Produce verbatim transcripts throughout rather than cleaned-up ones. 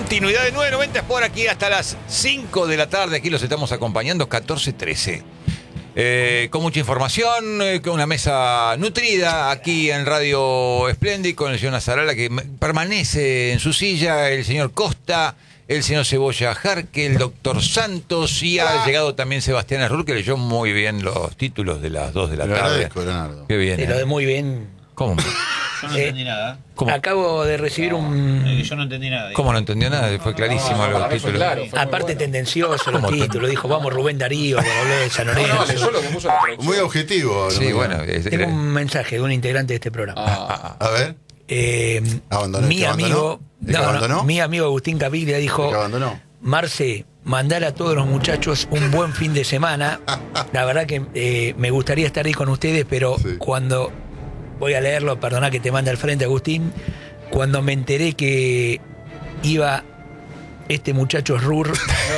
Continuidad de nueve noventa por aquí hasta las cinco de la tarde. Aquí los estamos acompañando, catorce trece. Eh, con mucha información, eh, con una mesa nutrida aquí en Radio Splendid, con el señor Nazarala que permanece en su silla, el señor Costa, el señor Cebolla Jarque, el doctor Santos, y ha llegado también Sebastián Arrur, que leyó muy bien los títulos de las dos de la Lo tarde. agradezco, Leonardo. Qué bien. Te lo ¿eh? de muy bien. ¿Cómo? Yo no Eh, entendí nada. ¿Cómo? Acabo de recibir No, un... eh, Yo no entendí nada. ¿Cómo no entendió nada? Fue clarísimo no, no, los para mí fue títulos. claro. Fue muy Aparte bueno. tendencioso los ¿Cómo te- títulos. Dijo, vamos Rubén Darío, que habló de San No, Lorenzo. no, leyó lo que puso la traducción. Muy objetivo. Sí, ¿no? bueno. es- Tengo un mensaje de un integrante de este programa. Ah, A ver, Eh, ¿Abandonó? mi ¿Te abandonó? amigo, ¿Te no, no, abandonó? mi amigo Agustín Caviglia dijo, ¿te abandonó? Marce, mandar a todos los muchachos un buen fin de semana. La verdad que eh, me gustaría estar ahí con ustedes, pero Sí. cuando voy a leerlo, perdoná que te mande al frente, Agustín, cuando me enteré que iba este muchacho Rur,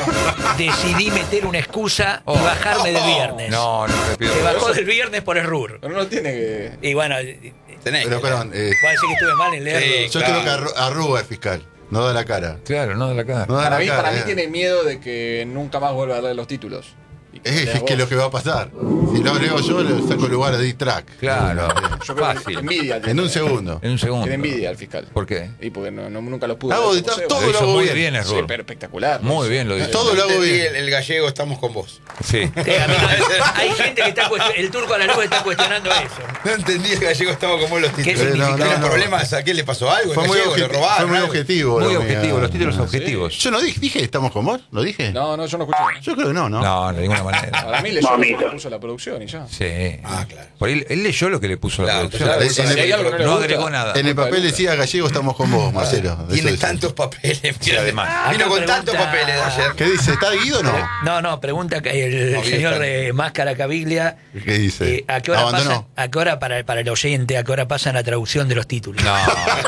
decidí meter una excusa y Oh. bajarme del viernes. No, no le pido. Se bajó del viernes por el Rur. pero no tiene que... Y bueno, eh, Tenés Pero, que- perdón, eh, voy a decir que estuve mal en leerlo. Sí, yo claro. creo que arru- arruga el fiscal, no da la cara. Claro, no de la cara. No da Para la mí, cara. para mí eh. tiene miedo de que nunca más vuelva a leer los títulos. Y Es, leas es que vos. lo que va a pasar. Si lo leo yo, le saco el lugar de D-Track. Claro. Yo creo que Fácil. envidia. En tiene. un segundo. En un segundo. Tiene envidia al fiscal. ¿Por qué? Y porque no, no- nunca lo pudo. Hago leer de como todo Seba. lo hizo hago muy bien. bien, Sí, Error. pero espectacular. Muy bien lo dice. Todo lo hago Entendí bien. el, el gallego, estamos con vos. Sí. Sí, a mí no- hay gente que está cuestion- el turco a la luz está cuestionando eso. No entendí el gallego, estamos con vos los ¿Qué títulos. significa? ¿Tienen No, no, no. problemas? ¿A quién le pasó algo? Fue ¿El muy, gallego obje- le robaron? fue muy algo? objetivo. Muy lo mío. objetivo, los títulos Ah, objetivos. Yo no dije, dije, ¿estamos con vos? ¿Lo dije? No, no, yo no escuché. Yo creo que no, ¿no? No, de ninguna manera. Para mí leyó lo que puso la producción y ya. Sí. Ah, claro. Por ahí, él leyó lo que le puso la Claro, producción. claro, En- sí, en sí, el- hay algo que no le No gusta. agregó nada. En el papel Culpa de decía gallego, estamos con vos, Marcelo. Eso Tiene dice. tantos papeles. Sí, además. Vino Acá con tantos pregunta- papeles de ayer. ¿Qué dice? ¿Está Guido o no? No, no, pregunta que el No, bien, señor está. eh, Máscara Caviglia. ¿Qué dice? eh, ¿A qué hora ¿Abandonó? pasa, a qué hora para, para el oyente, a qué hora pasan la traducción de los títulos? No.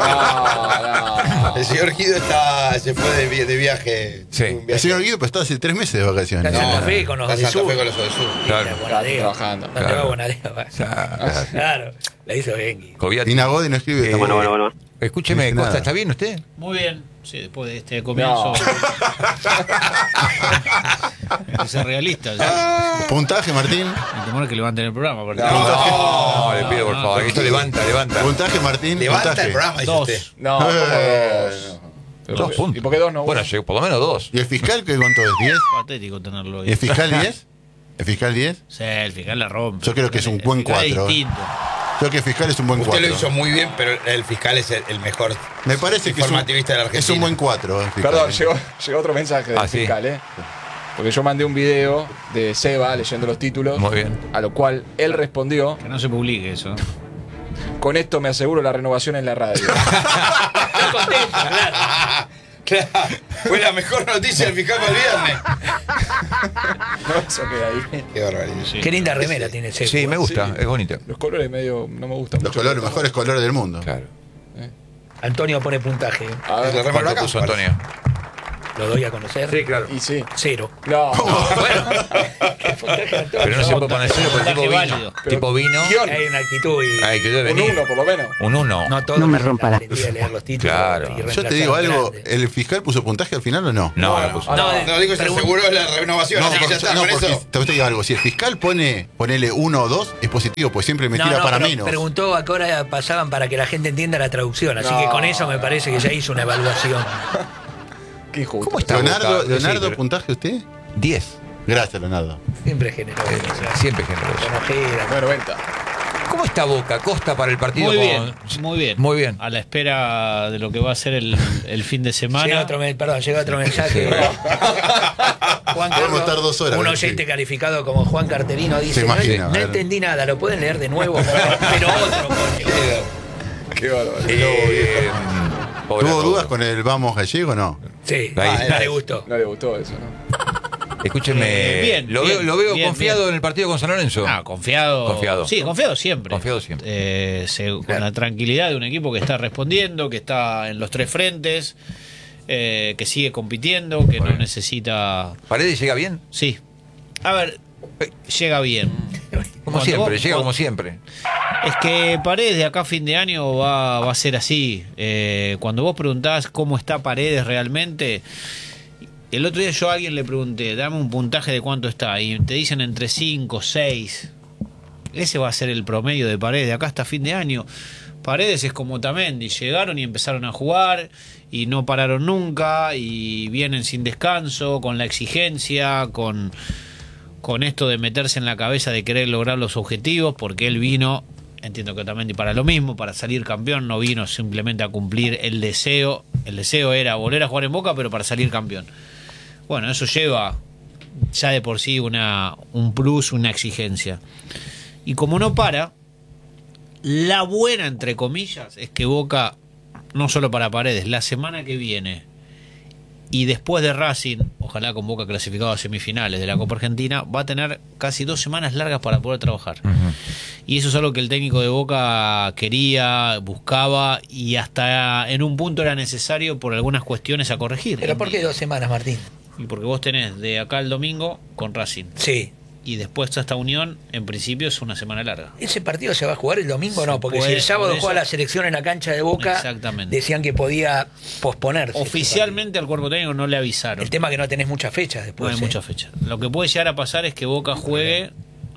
No, no. El señor Guido está, se fue de, vi- de viaje. Sí. Un viaje. El señor Guido, pero está hace tres meses de vacaciones. Está en Santa No, Fe con los está de en Santa Sur. Fe con los de Sur. Claro. Mira, Bonadeo. Trabajando. ¿Dónde Claro. va Bonadeo? Va. Ya, Claro, la hizo bien. Guido. Coviati. Y Nagodi no escribe. Eh, estamos- bueno, bueno, bueno. Escúcheme, No dice Costa, nada. ¿está bien usted? Muy bien. Sí, después de este comienzo. De ser realista. ¿sí? Puntaje, Martín. El temor es que levanten el programa. porque- No, le pido por no, favor. no. Esto levanta, levanta. Puntaje, Martín. Levanta puntaje. el programa, dice Dos. usted. No, como Eh, dos. Pero Dos por- puntos. ¿Y por qué dos no? Bueno, uno? llegó por lo menos dos. ¿Y el fiscal qué contó? ¿Es diez? Patético tenerlo ¿Y ahí. el fiscal diez? ¿El fiscal diez? Sí, el fiscal la rompe. Yo creo que es un El buen fiscal es cuatro. distinto. Creo que el fiscal es un buen Usted cuatro. lo hizo muy bien, pero el fiscal es el, el mejor Me parece que es un, informativista de la Argentina. es un buen cuatro. El fiscal. Perdón, llegó, llegó otro mensaje del Ah, sí. fiscal, ¿eh? Porque yo mandé un video de Seba leyendo los títulos. Muy bien. A lo cual él respondió: Que no se publique eso. con esto me aseguro la renovación en la radio. Estoy contento, claro. Claro, fue la mejor noticia del fiscal para el viernes. No, eso queda ahí. Qué barbaridad. Sí. Qué linda remera tiene ese. Sí, me gusta, Sí. es bonita. Los colores medio no me gustan Los mucho. colores, mejores colores del mundo. Claro. Antonio pone puntaje. A ver, La remera ¿Cuánto acá, puso parece. Antonio? Lo doy a conocer. claro. y sí. Cero. No. Bueno, qué puntaje, Antonio. Pero no se puede poner cero porque tipo Puntaje vino. válido. Tipo vino. Guión. Hay una actitud y Ay, que debe Un venir. uno, por lo menos. Un uno. no todo No me la rompa la- aprendí a leer los títulos. Claro. y Yo te Yo te reemplazar digo algo, grandes. ¿el fiscal puso puntaje al final o no? No, No, no puso. no, No, no. eh, No, digo, se pregun- aseguró la renovación, así que porque, ya está, no, con porque eso. te, te digo algo, si el fiscal pone ponele uno o dos, es positivo, pues siempre me No, tira no, para pero menos. preguntó a qué hora pasaban para que la gente entienda la traducción. Así No. que con eso me parece que ya hizo una evaluación. Qué injusto. ¿Cómo está? Leonardo, Boca? Leonardo Sí, pero- ¿puntaje usted? diez. Gracias, Leonardo. Siempre generoso. Siempre generoso. Con ojera. nueve noventa. ¿Cómo está Boca? Costa para el partido Muy con- bien, muy bien. Muy bien. A la espera de lo que va a ser el, el fin de Llega semana. otro, men- perdón, llega otro mensaje. Juan Podemos estar dos horas, un sí. oyente calificado como Juan Carterino dice: Se imagina, no, a no ver. entendí nada, lo pueden leer de nuevo, pero, pero otro, coño. Qué bárbaro. Eh, pobre ¿Tuvo Raúl. dudas con el vamos gallego o no? Sí, Ahí. no le gustó. No le gustó eso, ¿no? Escúcheme, Eh, bien, lo, bien, veo, lo veo bien, confiado bien. en el partido con San Lorenzo. Ah, confiado. Confiado. Sí, confiado siempre. Confiado siempre. Eh, se- con la tranquilidad de un equipo que está respondiendo, que está en los tres frentes, eh, que sigue compitiendo, que no necesita. ¿Paredes llega bien? Sí. A ver, llega bien. Como Cuando siempre, vos- llega cuando- como siempre. Es que Paredes de acá a fin de año va, va a ser así. Eh, cuando vos preguntás cómo está Paredes realmente, el otro día yo a alguien le pregunté, dame un puntaje de cuánto está, y te dicen entre cinco, seis. Ese va a ser el promedio de Paredes de acá hasta fin de año. Paredes es como Otamendi, llegaron y empezaron a jugar y no pararon nunca y vienen sin descanso, con la exigencia, con, con esto de meterse en la cabeza de querer lograr los objetivos, porque él vino... Entiendo que Otamendi para lo mismo, para salir campeón, no vino simplemente a cumplir el deseo. El deseo era volver a jugar en Boca, pero para salir campeón. Bueno, eso lleva ya de por sí una, un plus, una exigencia. Y como no para, la buena, entre comillas, es que Boca, no solo para Paredes, la semana que viene y después de Racing, ojalá con Boca clasificado a semifinales de la Copa Argentina, va a tener casi dos semanas largas para poder trabajar. Uh-huh. Y eso es algo que el técnico de Boca quería, buscaba y hasta en un punto era necesario por algunas cuestiones a corregir. ¿Pero por qué dos semanas, Martín? Y porque vos tenés de acá al domingo con Racing. Sí. Y después esta unión, en principio, es una semana larga. ¿Ese partido se va a jugar el domingo o no? Porque puede, si el sábado eso, juega la selección en la cancha de Boca, exactamente, decían que podía posponerse. Oficialmente al cuerpo técnico no le avisaron. El tema es que no tenés muchas fechas después. No hay ¿eh? muchas fechas. Lo que puede llegar a pasar es que Boca juegue...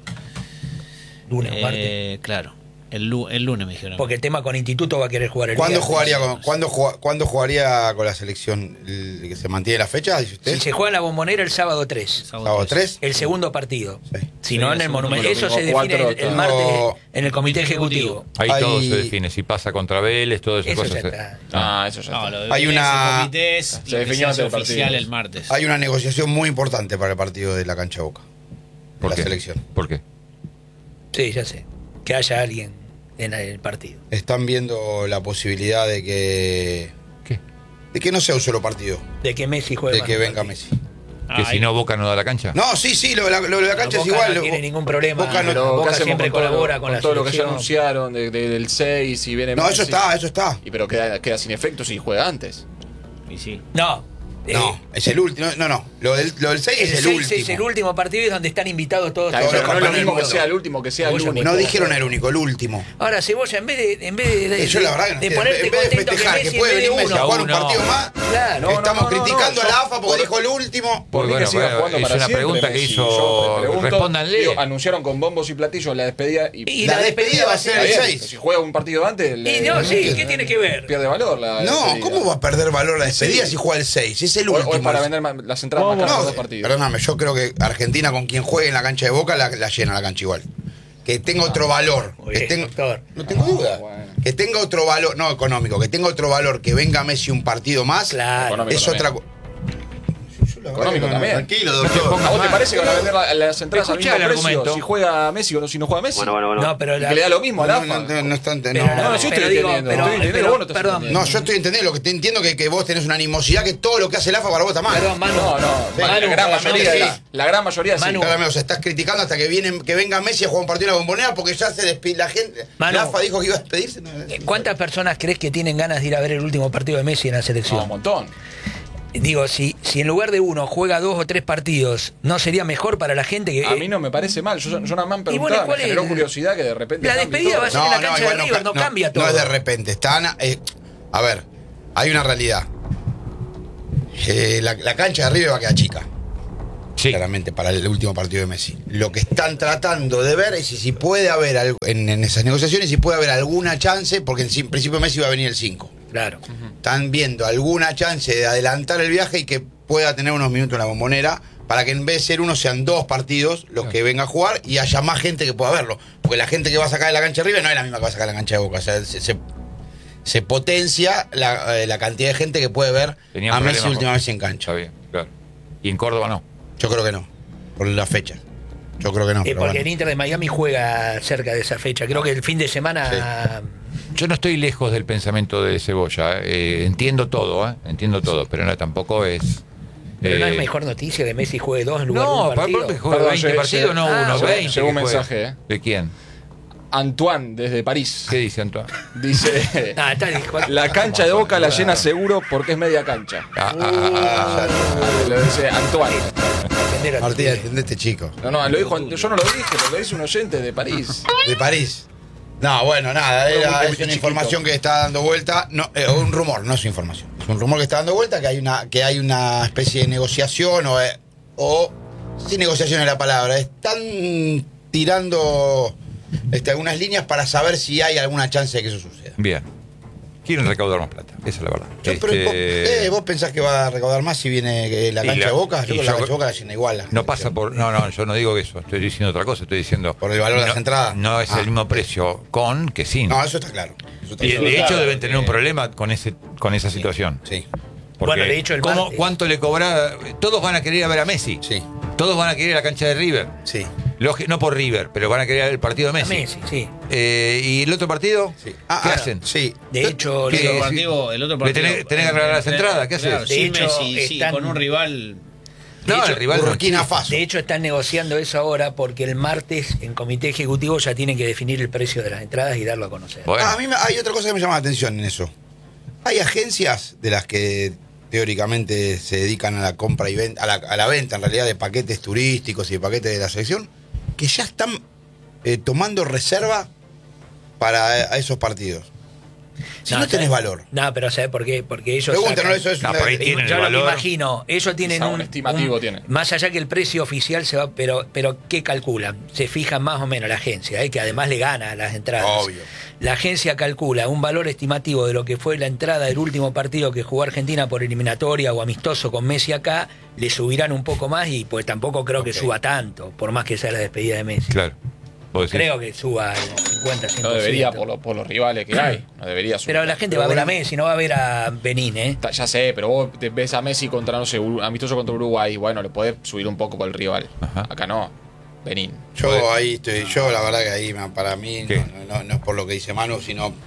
Lunes, eh, martes. Claro, el, el lunes me dijeron. Porque el tema con Instituto va a querer jugar el ¿Cuándo viernes. jugaría con, ¿cuándo, jug- ¿Cuándo jugaría con la selección? ¿El que ¿Se mantiene la fecha, dice usted? Si se juega en la Bombonera el sábado tres. ¿Sábado tres? El segundo partido. Sí. Si Sí, no, el en el segundo Monumento. partido. Eso se define Cuatro, el, el no. martes en el Comité Ejecutivo. Ahí Hay- todo se define. Si pasa contra Vélez, todo eso. Eso cosas ya se- está. Ah, eso ya No, está. lo de Hay Vélez, una- el comité es- Se y que definió se antes hace del partido. oficial el martes. Hay una negociación muy importante para el partido de la cancha de Boca. ¿Por la qué? selección. ¿Por qué? Sí, ya sé. Que haya alguien en el partido. Están viendo la posibilidad de que. ¿Qué? De que no sea un solo partido. De que Messi juegue De más que un venga partido. Messi. Que Ah, si no, Boca no da la cancha. No, sí, sí, lo de la, lo de la cancha es Boca igual. no tiene ningún problema. Boca no- Pero Boca ¿qué hacemos siempre con todo, colabora con con la todo lo que ya selección? anunciaron de, de- del seis y viene No, Messi? eso está, eso está. Y pero queda, queda sin efecto si juega antes. Y sí. No. eh, No, es el último. No, no. Lo del, lo del seis el es el seis último. es el último partido y es donde están invitados todos. Claro, todos pero los no es lo compañeros. mismo que sea el último, que sea el Cebolla, único. No dijeron el único, el último. Ahora, Cebolla, en vez de, en vez de, de, Eh, yo la verdad que no de entiendo. ponerte En vez de contento festejar que que Messi puede en vez venir de Messi a uno. jugar un uno. partido más, Claro. No, no, estamos no, no, criticando no, a la yo- AFA porque por- dijo el último. Por mí Bueno, que siga bueno, jugando es para una siempre, pregunta que Messi. hizo- Yo te pregunto, respóndanle. digo, anunciaron con bombos y platillos la despedida y, Y La la despedida va a ser Está el bien, seis. pero si juega un partido antes, le- Y no, sí, pierde- ¿qué tiene que ver? Pierde valor la No, despedida. ¿cómo va a perder valor la despedida si juega el seis? Es el O, último. o es para vender ma- las entradas más caras de No, los partidos. perdóname, yo creo que Argentina con quien juegue en la cancha de Boca la, la llena la cancha igual. Que tenga otro valor. Muy Que bien, tenga- doctor. no tengo duda. bueno. Que tenga otro valor, no económico, que tenga otro valor, que venga Messi un partido más. Claro. Económico Es también. otra cosa. Económico también. Tranquilo, No te doctor. pongas ¿A vos te mal. parece que van a vender la- las entradas al Escuchá mismo el precio argumento. si juega Messi o no- si no juega Messi? Bueno, bueno, bueno. No, pero Y la, que le da lo mismo a la No, AFA. no, no, está ent- pero no, la- no, no, yo pero estoy digo, entendiendo, pero- estoy entendiendo, pero- vos no estás perdón, entendiendo. no, yo estoy entendiendo lo que te entiendo que, que vos tenés una animosidad que todo lo que hace el AFA para vos está mal. Perdón, Manu. No, no, Sí, la Manu, gran Manu, mayoría, sí. la, la gran mayoría sí. Manu. Claramente, o sea, estás criticando hasta que viene, que venga Messi a jugar un partido en la Bombonera porque ya se despide la gente. Manu. La AFA dijo que iba a despedirse. No, Eh, ¿Cuántas personas crees que tienen ganas de ir a ver el último partido de Messi en la No, selección? un montón. Digo, si, si en lugar de uno juega dos o tres partidos, ¿no sería mejor para la gente que... A mí no me parece mal. Yo, yo nada más me Y bueno, preguntaba, ¿cuál me generó es? curiosidad que de repente. La cambie despedida todo. va a ser en la cancha de River, no cambia todo. No es de repente, están. eh, a ver, hay una realidad. Eh, la, la cancha de River va a quedar chica, Sí. claramente, para el último partido de Messi. Lo que están tratando de ver es si, si puede haber, algo, en, en esas negociaciones, si puede haber alguna chance, porque en, en principio Messi va a venir el cinco. Claro. Están viendo alguna chance de adelantar el viaje y que pueda tener unos minutos en la Bombonera para que en vez de ser uno sean dos partidos los que venga a jugar y haya más gente que pueda verlo. Porque la gente que va a sacar de la cancha de River no es la misma que va a sacar de la cancha de Boca. O sea, se, se, se potencia la, eh, la cantidad de gente que puede ver Tenían a Messi problemas última con- vez en cancha. Está bien, claro. Y en Córdoba no. Yo creo que no, por la fecha. Yo creo que no. Eh, pero porque bueno. el Inter de Miami juega cerca de esa fecha. Creo que el fin de semana... Yo no estoy lejos del pensamiento de Cebolla. eh, entiendo todo, ¿eh? Entiendo todo, pero no, tampoco es. Pero no eh, es mejor noticia que Messi juegue dos en lugar de No, un para partido. que juegue Perdón, veinte llegué- partidos, llegué- no Ah, uno, llegó- veinte. llegó un que juegue. mensaje, ¿eh? ¿De quién? Antoine, desde París, ¿Qué dice Antoine? dice: Ah, está, dijo- la cancha de Boca la llena seguro porque es media cancha. Ah, ah, ah, Ah, Lo dice Antoine. Atender a tu Martín, pibe. entendete, chico. No, no, lo dijo, yo no lo dije, pero lo dice un oyente de París. De París. No, bueno, nada, Fue un era, comité es una chiquito. información que está dando vuelta, no, eh, un rumor, no es información, es un rumor que está dando vuelta, que hay una, que hay una especie de negociación o, eh, o sin negociación es la palabra, están tirando este, algunas líneas para saber si hay alguna chance de que eso suceda. Bien. Quieren recaudar más plata, esa es la verdad. Yo, pero Este, vos, eh, ¿vos pensás que va a recaudar más si viene eh, la Y cancha la- de Boca? Yo y creo que la yo- cancha de Boca la llena igual. la No gente. pasa por. No, no, yo no digo eso. Estoy diciendo otra cosa. Estoy diciendo. ¿Por el valor de no, las entradas? No es Ah. el mismo precio con que sin. No, eso está claro. Eso está y claro. de hecho claro, deben tener un porque- problema con ese con esa situación. Sí, Porque Bueno, de hecho, el ¿cómo- martes- ¿cuánto le cobra? Todos van a querer ir a ver a Messi. sí, Todos van a querer ir a la cancha de River. sí. Lógi- no por River, pero van a querer el partido de A Messi. Messi, sí. Eh, ¿Y el otro partido? sí. ¿Qué Ah, ah, hacen? Sí. De hecho, ¿Qué? El otro le- partido, el otro Le partido. tenés- tenés que arreglar las eh, entradas, ¿qué haces? claro, De sin hecho, Messi, sí, están- con un rival. No, de hecho, el rival no Burkina existe. Faso. de hecho, están negociando eso ahora porque el martes en comité ejecutivo ya tienen que definir el precio de las entradas y darlo a conocer. Bueno, Ah, a mí me- hay otra cosa que me llama la atención en eso. Hay agencias de las que teóricamente se dedican a la compra y venta, a la, a la venta en realidad de paquetes turísticos y de paquetes de la selección, que ya están eh, tomando reserva para eh, a esos partidos. Si no, tenés ¿sabes? valor. No, pero ¿sabes por qué? Porque ellos. Pregúntanos, sacan- eso es No, una- por ahí eh, tienen Yo el lo que valor. imagino, ellos tienen Quizá un, un estimativo un- tienen. más allá que el precio oficial se va, pero pero ¿qué calculan? Se fijan más o menos la agencia, ¿eh? Que además le gana a las entradas. Obvio. La agencia calcula un valor estimativo de lo que fue la entrada del último partido que jugó Argentina por eliminatoria o amistoso con Messi acá, le subirán un poco más y pues tampoco creo que Ok. suba tanto, por más que sea la despedida de Messi. claro. Vos decís. Creo que suba el cincuenta, cien por ciento. No debería por, lo- por los rivales que hay. No debería subir. Pero la gente Pero va a ver a bueno. Messi, no va a ver a Benín, ¿eh? Ta- Ya sé, pero vos te ves a Messi contra, no sé, Ur- amistoso contra Uruguay. Bueno, le podés subir un poco por el rival. Ajá. Acá no. Benín. Yo ahí estoy, yo la verdad que ahí ma- para mí ¿Qué? no, no- no es por lo que dice Manu, sino mm,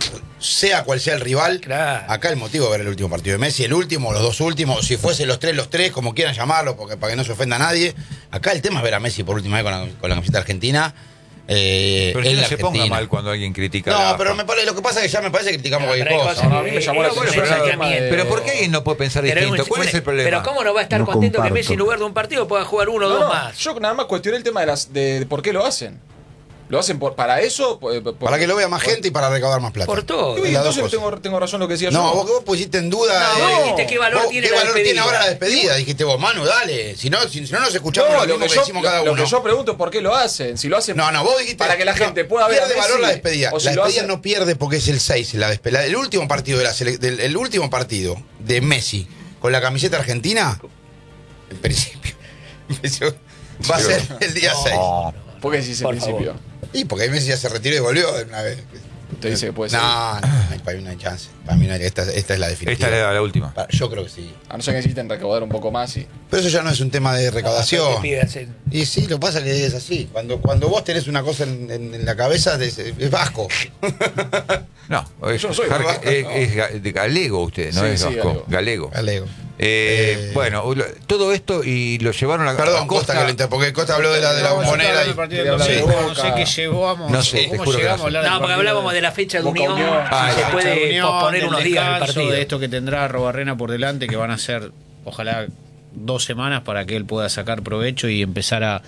sea cual sea el rival, Claro. acá el motivo es ver el último partido de Messi, el último, los dos últimos, si fuese los tres, los tres, como quieran llamarlo, porque para que no se ofenda a nadie. Acá el tema es ver a Messi por última vez con la, con la camiseta argentina. Eh, Pero en si no la se ponga Argentina. mal cuando alguien critica. No, la pero AFA. me parece, lo que pasa es que ya me parece que criticamos Pero cualquier hay cosa. cosas No, no, a mí me llamó la Eh, atención bueno, el tema planteamiento. de- Pero ¿por qué alguien no puede pensar Pero, distinto? un- ¿Cuál es un- el problema? pero ¿cómo no va a estar No contento que comparto. Messi en lugar de un partido pueda jugar uno o No, dos no, más? yo nada más cuestioné el tema de las de, de por qué lo hacen. ¿Lo hacen por, para eso? Por- por- Para que lo vea más por- gente y para recaudar más plata. Por todo. Uy, Las dos entonces cosas. tengo, tengo razón lo que decía No, yo. vos, vos pusiste en duda. No, vos eh, dijiste qué valor vos- tiene ¿Qué la valor tiene despedida? ahora la despedida? Dijiste vos, Manu, dale. Si no, si, si no nos escuchamos No, lo lo mismo que, que yo, decimos cada lo uno. que yo pregunto es por qué lo hacen. Si lo hacen No, no, vos dijiste. para que la no, gente pueda ver a pierde Messi, valor la despedida. o si la lo despedida hacen- no pierde porque es el seis. La despedida. El último partido de la sele- del el último partido de Messi con la camiseta argentina, en principio, en principio, va a ser el día seis. No. ¿Por qué decís el Por principio? Y porque ahí Messi ya se retiró y volvió de una vez. Usted dice que puede ser. No, no, no hay, para mí no hay chance. Para mí no hay, esta, esta es la definitiva. Esta era la última. Para- Yo creo que sí. A no ser que necesiten recaudar un poco más y. Pero eso ya no es un tema de Te recaudación. pide hacer- Y sí, lo que pasa es que es así. Cuando, cuando vos tenés una cosa en, en- en la cabeza, es, es vasco. No, es, Yo no soy Jarque- vasco, es- no. es ga- de galego usted, no Sí, es sí, vasco. galego. Galego. Galego. Eh, Eh, bueno, lo- todo esto y lo llevaron a, Perdón, a Costa, que lo inter- porque Costa habló de la, de la No, yo bombonera. estaba y- del partido y de hablar de Boca, no Boca. sé qué llevamos. No sé, te ¿Cómo juro que llegamos no a hablar No, del porque partido hablábamos de la fecha de Boca unión, Unión. Ah, si ya. se puede Unión, posponer del unos días el descanso, partido. de esto que tendrá Robarrena por delante, que van a ser, ojalá, dos semanas para que él pueda sacar provecho y empezar a,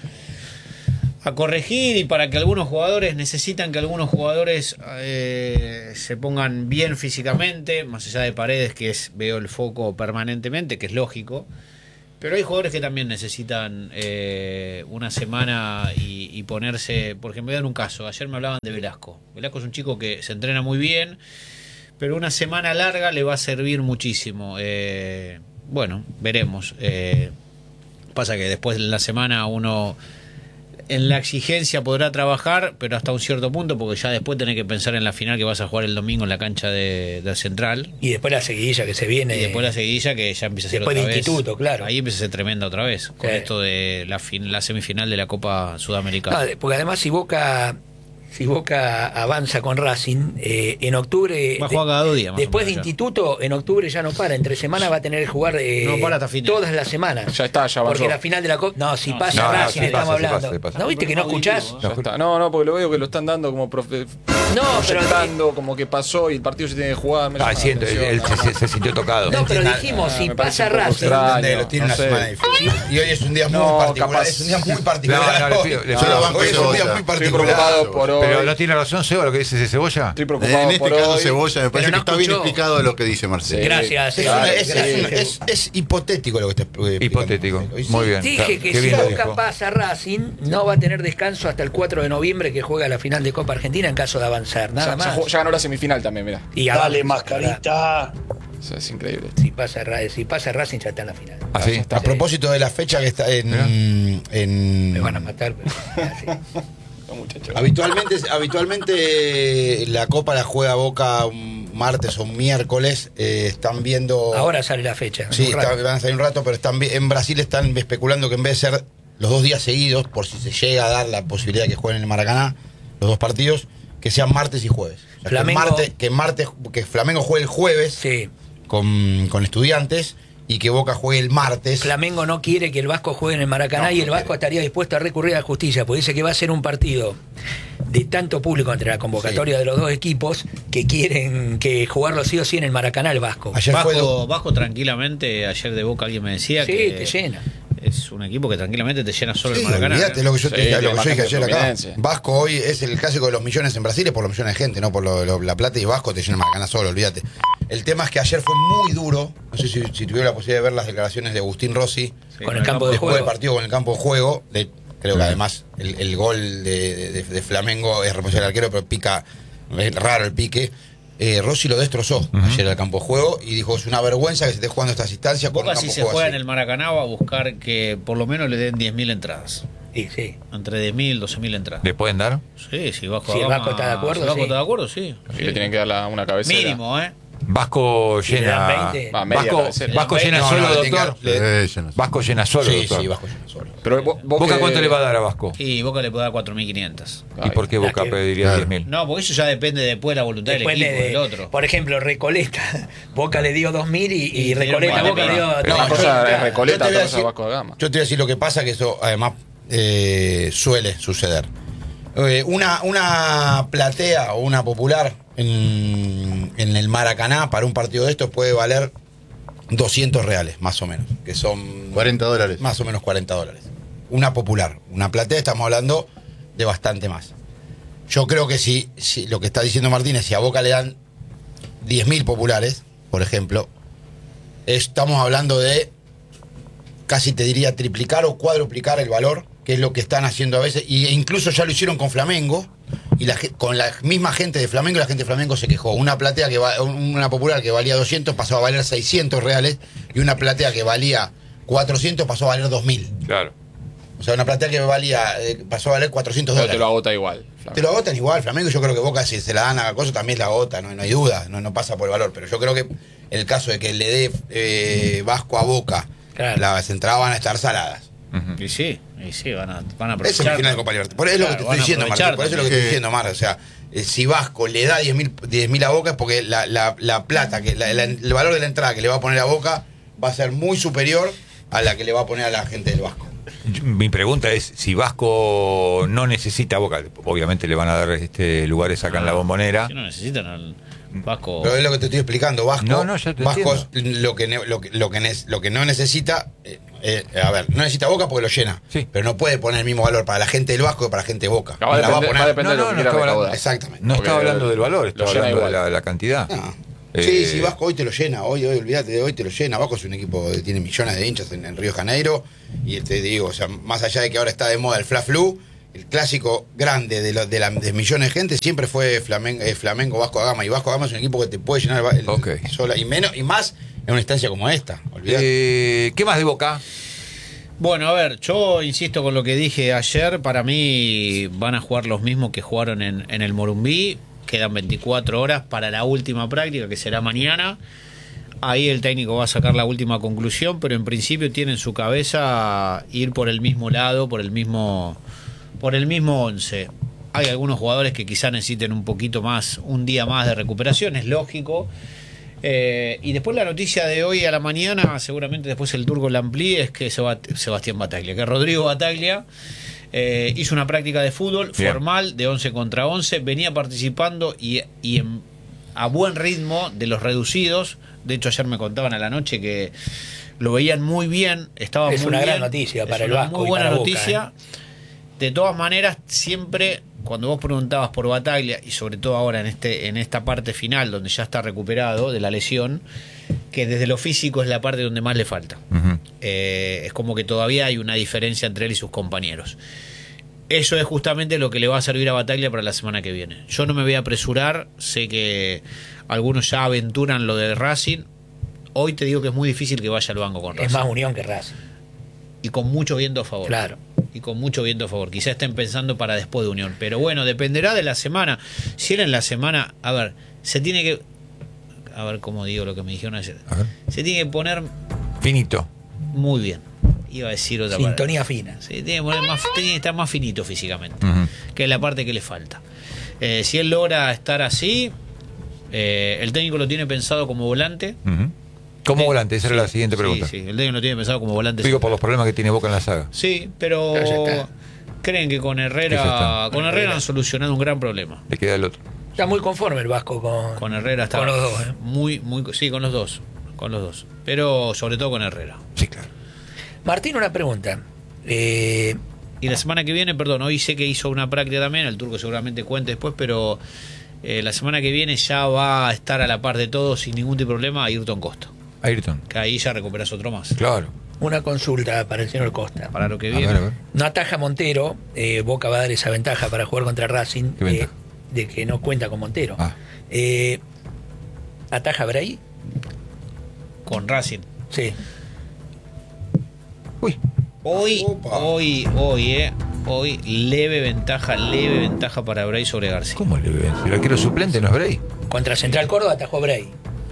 a corregir, y para que algunos jugadores, necesitan que algunos jugadores eh, se pongan bien físicamente, más allá de Paredes, que es, veo el foco permanentemente, que es lógico. Pero hay jugadores que también necesitan eh, una semana y, y ponerse. Por ejemplo, voy a dar un caso. Ayer me hablaban de Velasco. Velasco es un chico que se entrena muy bien, pero una semana larga le va a servir muchísimo. Eh, bueno, veremos. Eh, pasa que después de la semana uno en la exigencia podrá trabajar, pero hasta un cierto punto, porque ya después tenés que pensar en la final que vas a jugar el domingo en la cancha de, de Central. Y después la seguidilla que se viene. Y después la seguidilla que ya empieza a ser Después otra de vez. instituto, claro. Ahí empieza a ser tremenda otra vez. Con Sí. esto de la, fin, la semifinal de la Copa Sudamericana. Ah, porque además si Boca si Boca avanza con Racing, eh, en octubre... Va a jugar cada dos días, más Después o de menos ya. instituto, en octubre ya no para. Entre semanas va a tener que jugar eh, No para hasta fin de- todas las semanas. Ya está, ya avanzó. Porque la final de la Copa... No, si No, pasa no, no, Racing, sí estamos pasa, sí hablando. pasa, sí pasa. ¿No viste que no escuchás? Ya está. No, no, porque lo veo que lo están dando como profe, No, pero... proyectando, como que pasó y el partido se tiene que jugar. me llama Ah, la siento, atención, él no, se, no. se- se sintió tocado. No, pero Entienda- dijimos, ah, si me pasa parece un poco Racing... extraño. Entendelo, tiene no una sé. semana difícil. Y hoy es un día muy No, particular. capaz- Es un día muy particular. No, no, le pido- le Hoy pido- es un día muy Estoy particular. Estoy preocupado por hoy. Pero hoy. no tiene razón, Seba, lo que dice de Cebolla. Estoy preocupado En este por caso, hoy. Cebolla, me parece no que está bien escuchó. explicado lo que dice Marcelo. Sí. Gracias. Es, eh, una- es- gracias. es- es- es hipotético lo que está explicando. Hipotético. Sí. Muy bien. Dije que Qué si bien lo Boca dijo. pasa a Racing, no va a tener descanso hasta el cuatro de noviembre que juega la final de Copa Argentina en caso de avanzar. Nada Ya, ya más. jugó- ya ganó la semifinal también, mira. Y Dale, avanza, mascarita. O sea, es increíble. Si pasa, Ra- si pasa Racing ya está en la final. ¿Ah, sí? Ya está. A propósito de la fecha que está en. en Me van a matar. Pero, así. No, muchachos. Habitualmente, habitualmente la Copa la juega Boca un martes o un miércoles. eh, están viendo. Ahora sale la fecha. Sí, Un rato. está- van a salir un rato, pero están vi- en Brasil están especulando que en vez de ser los dos días seguidos, por si se llega a dar la posibilidad de que jueguen en el Maracaná, los dos partidos, que sean martes y jueves. O sea, Flamengo- que, martes, que martes, que Flamengo juegue el jueves Sí. con, con Estudiantes y que Boca juegue el martes. Flamengo no quiere que el Vasco juegue en el Maracaná No, y el no Vasco quiere. estaría dispuesto a recurrir a la justicia, porque dice que va a ser un partido de tanto público entre la convocatoria de los dos equipos que quieren que jugarlo sí o sí en el Maracaná el Vasco. Ayer fue Vasco, Vasco tranquilamente, ayer de Boca alguien me decía Sí, que te llena. es un equipo que tranquilamente te llena solo Sí, el Maracaná. olvídate ¿eh? lo que yo te Sí, dije, lo tiene que más yo dije gente ayer que acá. Fluminense. Vasco hoy es el clásico de los millones en Brasil, es por los millones de gente, no por lo- lo- la plata, y Vasco te llena el Maracaná solo, olvídate. El tema es que ayer fue muy duro, no sé si, si tuvieron la posibilidad de ver las declaraciones de Agustín Rossi Sí, Con el campo de después juego. del partido con el campo de juego. De- creo que además el, el gol de, de- de Flamengo es responsable del arquero, pero pica, es raro el pique. Eh, Rossi lo destrozó ayer al campo de juego y dijo, es una vergüenza que se esté jugando estas instancias con un Boca campo si de se juego juega así. en el Maracaná va a buscar que por lo menos le den diez mil entradas. Sí, sí. Entre diez mil, doce mil entradas. ¿Le pueden dar? Sí, si Vasco, Si el Gama- Vasco está de acuerdo, si Vasco sí. está de acuerdo, sí. Y le tienen que dar la- una cabecera. Mínimo, ¿eh? Vasco Si le llena. dan veinte. Va, media Vasco, cabecera. Vasco llena No, solo, no, le tiene doctor. que dar- Eh, yo no sé. Vasco llena solo, Sí, doctor. sí, Vasco llena solo. Pero vos, vos ¿Boca que- cuánto le va a dar a Vasco? Y Boca le puede dar cuatro mil quinientos. ¿Y por qué La Boca que- pediría Claro. diez mil? No, porque eso ya depende después de la voluntad Después del equipo, de- del otro. Por ejemplo, Recoleta. Boca le dio dos mil y, y Y Recoleta dieron Boca más, le dio. Pero No, una yo- cosa yo es Recoleta, te voy a otra cosa es decir- Vasco da Gama. Yo te voy a decir lo que pasa, que eso además eh, suele suceder. Eh, una, una platea o una popular en, en el Maracaná para un partido de estos puede valer doscientos reales, más o menos, que son cuarenta dólares. más o menos cuarenta dólares. Una popular. Una platea estamos hablando de bastante más. Yo creo que si, si lo que está diciendo Martínez, si a Boca le dan diez mil populares, por ejemplo, estamos hablando de casi te diría triplicar o cuadruplicar el valor, que es lo que están haciendo a veces, e incluso ya lo hicieron con Flamengo, y la, ge- con la misma gente de Flamengo, la gente de Flamengo se quejó. Una platea que va, una popular que valía doscientos pasó a valer seiscientos reales, y una platea que valía cuatrocientos pasó a valer dos mil. Claro. O sea, una platea que valía eh, pasó a valer cuatrocientos Pero dólares. te lo agota igual. Te lo agotan igual, Flamengo. Yo creo que Boca, si se la dan a cosa, también la agota, no, no hay duda, no, no pasa por el valor. Pero yo creo que el caso de que le dé eh, Vasco a Boca, Claro. las entradas van a estar saladas. Ujú. Y sí, y sí, van a, van a Es aprovechar. el final de Copa Libertadores. Por eso es lo que te Claro, estoy van a diciendo, Martín. aprovechar Por eso es lo que también. estoy diciendo, Mar. O sea, eh, si Vasco le da diez mil a Boca es porque la, la- la plata, que la- la- el valor de la entrada que le va a poner a Boca va a ser muy superior a la que le va a poner a la gente del Vasco. Yo- Mi pregunta es, si Vasco no necesita Boca, obviamente le van a dar este lugares acá en la bombonera. Si no necesitan al Vasco. Pero es lo que te estoy explicando. Vasco, No, no, ya te Vasco lo que, ne- lo, que, lo, que ne- lo que no necesita, eh, eh, a ver, no necesita Boca porque lo llena. Sí. Pero no puede poner el mismo valor para la gente del Vasco que para la gente de Boca. Va a La va a depender, poner- va a depender No, no, de lo que no quiera estaba hablando- recaudar. Exactamente. No Porque estaba hablando del valor, estaba lo llena hablando de igual. la, la cantidad. No. Eh, Sí, sí, Vasco hoy te lo llena. Hoy, hoy, olvídate de hoy te lo llena. Vasco es un equipo que tiene millones de hinchas en, en Río de Janeiro. Y te digo, o sea, más allá de que ahora está de moda el Fla Flu, el clásico grande de, lo- de, la- de millones de gente siempre fue Flamengo, eh, Flamengo Vasco da Gama. Y Vasco da Gama es un equipo que te puede llenar el, el- Ok. sola. Y menos, y más en una instancia como esta. Olvídate. Eh, ¿Qué más de Boca? Bueno, a ver, yo insisto con lo que dije ayer. Para mí van a jugar los mismos que jugaron en, en el Morumbí. Quedan veinticuatro horas para la última práctica, que será mañana. Ahí el técnico va a sacar la última conclusión, pero en principio tiene en su cabeza ir por el mismo lado, por el mismo, por el mismo once. Hay algunos jugadores que quizá necesiten un poquito más, un día más de recuperación, es lógico. Eh, y después la noticia de hoy a la mañana, seguramente después el turco la amplíe, es que Sebat- Sebastián Bataglia, que Rodrigo Bataglia eh, hizo una práctica de fútbol Bien. formal de once contra once, venía participando y, y en- a buen ritmo de los reducidos. De hecho, ayer me contaban a la noche que lo veían muy bien, estaba Es muy una bien. gran noticia Es para el una Vasco muy y buena para Boca, noticia. De todas maneras, siempre cuando vos preguntabas por Bataglia, y sobre todo ahora en este en esta parte final, donde ya está recuperado de la lesión, que desde lo físico es la parte donde más le falta. Ujú. Eh, es como que todavía hay una diferencia entre él y sus compañeros. Eso es justamente lo que le va a servir a Bataglia para la semana que viene. Yo no me voy a apresurar, sé que algunos ya aventuran lo de Racing. Hoy te digo que es muy difícil que vaya al banco con Racing. Es más Unión que Racing. Y con mucho viento a favor. Claro. Y con mucho viento a favor. Quizás estén pensando para después de Unión. Pero bueno, dependerá de la semana. Si él en la semana, a ver, se tiene que... A ver cómo digo lo que me dijeron ayer. A ver. Se tiene que poner Finito. muy bien. Iba a decir otra Sintonía palabra. fina. Sí, tiene que, poner más, tiene que estar más finito físicamente. Ujú. Que es la parte que le falta. Eh, si él logra estar así, eh, el técnico lo tiene pensado como volante. Ujú. Como Sí, volante, esa era la siguiente sí, pregunta. Sí, el técnico lo tiene pensado como volante. Digo por los problemas que tiene Boca en la saga. Sí, pero Pero ya está. creen que con Que ya Herrera está. con Herrera han solucionado un gran problema. Le queda el otro. Está muy conforme el Vasco con, Con Herrera está con los dos. ¿eh? muy muy sí, con los dos, con los dos. Pero sobre todo con Herrera. Sí, claro. Martín, una pregunta. Eh, Y la semana que viene, perdón, hoy sé que hizo una práctica también, el turco seguramente cuente después, pero eh, la semana que viene ya va a estar a la par de todos sin ningún tipo de problema Ayrton Costa. Ayrton. Que ahí ya recuperas otro más. Claro. una consulta para el señor Costa. Para lo que A viene. ver, a ver. No ataja Montero, eh, Boca va a dar esa ventaja para jugar contra Racing, ¿Qué ventaja? eh, de que no cuenta con Montero. Ah. Eh, ¿Ataja Bray? Con Racing. Sí. Uy. Hoy, Opa. hoy, hoy, eh. Hoy, leve ventaja, leve ventaja para Bray sobre García. ¿Cómo le ven? Si el arquero suplente no es Bray. Contra Central Córdoba atajó Bray.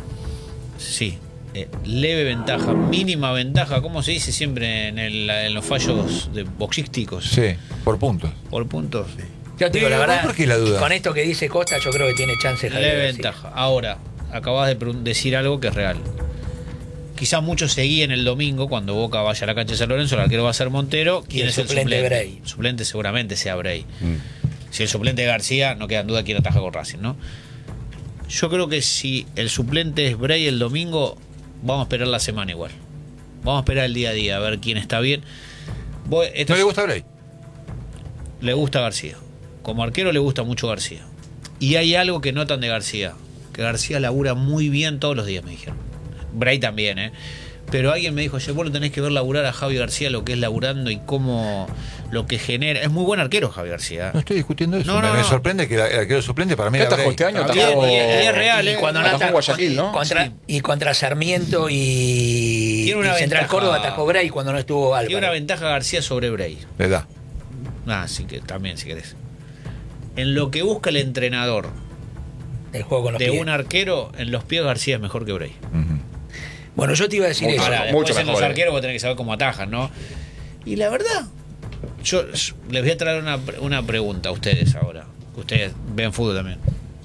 Sí. Eh, leve ventaja, mínima ventaja, ¿cómo se dice siempre en, el- en los fallos de boxísticos? Sí, por puntos. Por puntos. Yo te digo, la Pero, verdad, ¿por qué la duda? con esto que dice Costa, yo creo que tiene chance Javier Leve García. ventaja. Ahora, acabas de pregun- decir algo que es real. Quizás muchos seguían el domingo cuando Boca vaya a la cancha de San Lorenzo, el arquero va a ser Montero. ¿Quién el es el suplente suplente? Bray. El suplente seguramente sea Bray. Si el suplente es García, no queda en duda quién ataja con Racing, ¿no? Yo creo que si el suplente es Bray el domingo, vamos a esperar la semana igual. Vamos a esperar el día a día, a ver quién está bien. Voy- esto ¿No le es- gusta Bray? le gusta García. Como arquero le gusta mucho García. Y hay algo que notan de García. Que García labura muy bien todos los días, me dijeron. Bray también, ¿eh? Pero alguien me dijo, "Che, vos lo tenés que ver laburar a Javi García, lo que es laburando y cómo lo que genera". Es muy buen arquero Javi García. No estoy discutiendo eso. No, me, no, me no. sorprende que el arquero suplente para mí ¿Qué era atajó Bray. este año? Está bien, Atajó- y es- y es real, ¿eh? Y cuando no Atajó en ataja- Guayaquil, ¿no? Contra, Sí. Y contra Sarmiento y, Tiene una y Central ventaja. Córdoba atajó Bray cuando no estuvo Tiene una Álvaro. ventaja García sobre Bray. Le da. Ah, sí que también, si querés. En lo que busca el entrenador El juego con los de pies. un arquero, en los pies García es mejor que Bray. Ujú. Bueno, yo te iba a decir Mucho eso. Ahora, mejor, después mucho en los mejor, eh. arqueros vos tenés que saber cómo atajan, ¿no? Y la verdad, yo s- les voy a traer una, pre- una pregunta a ustedes ahora. Que ustedes ven fútbol también.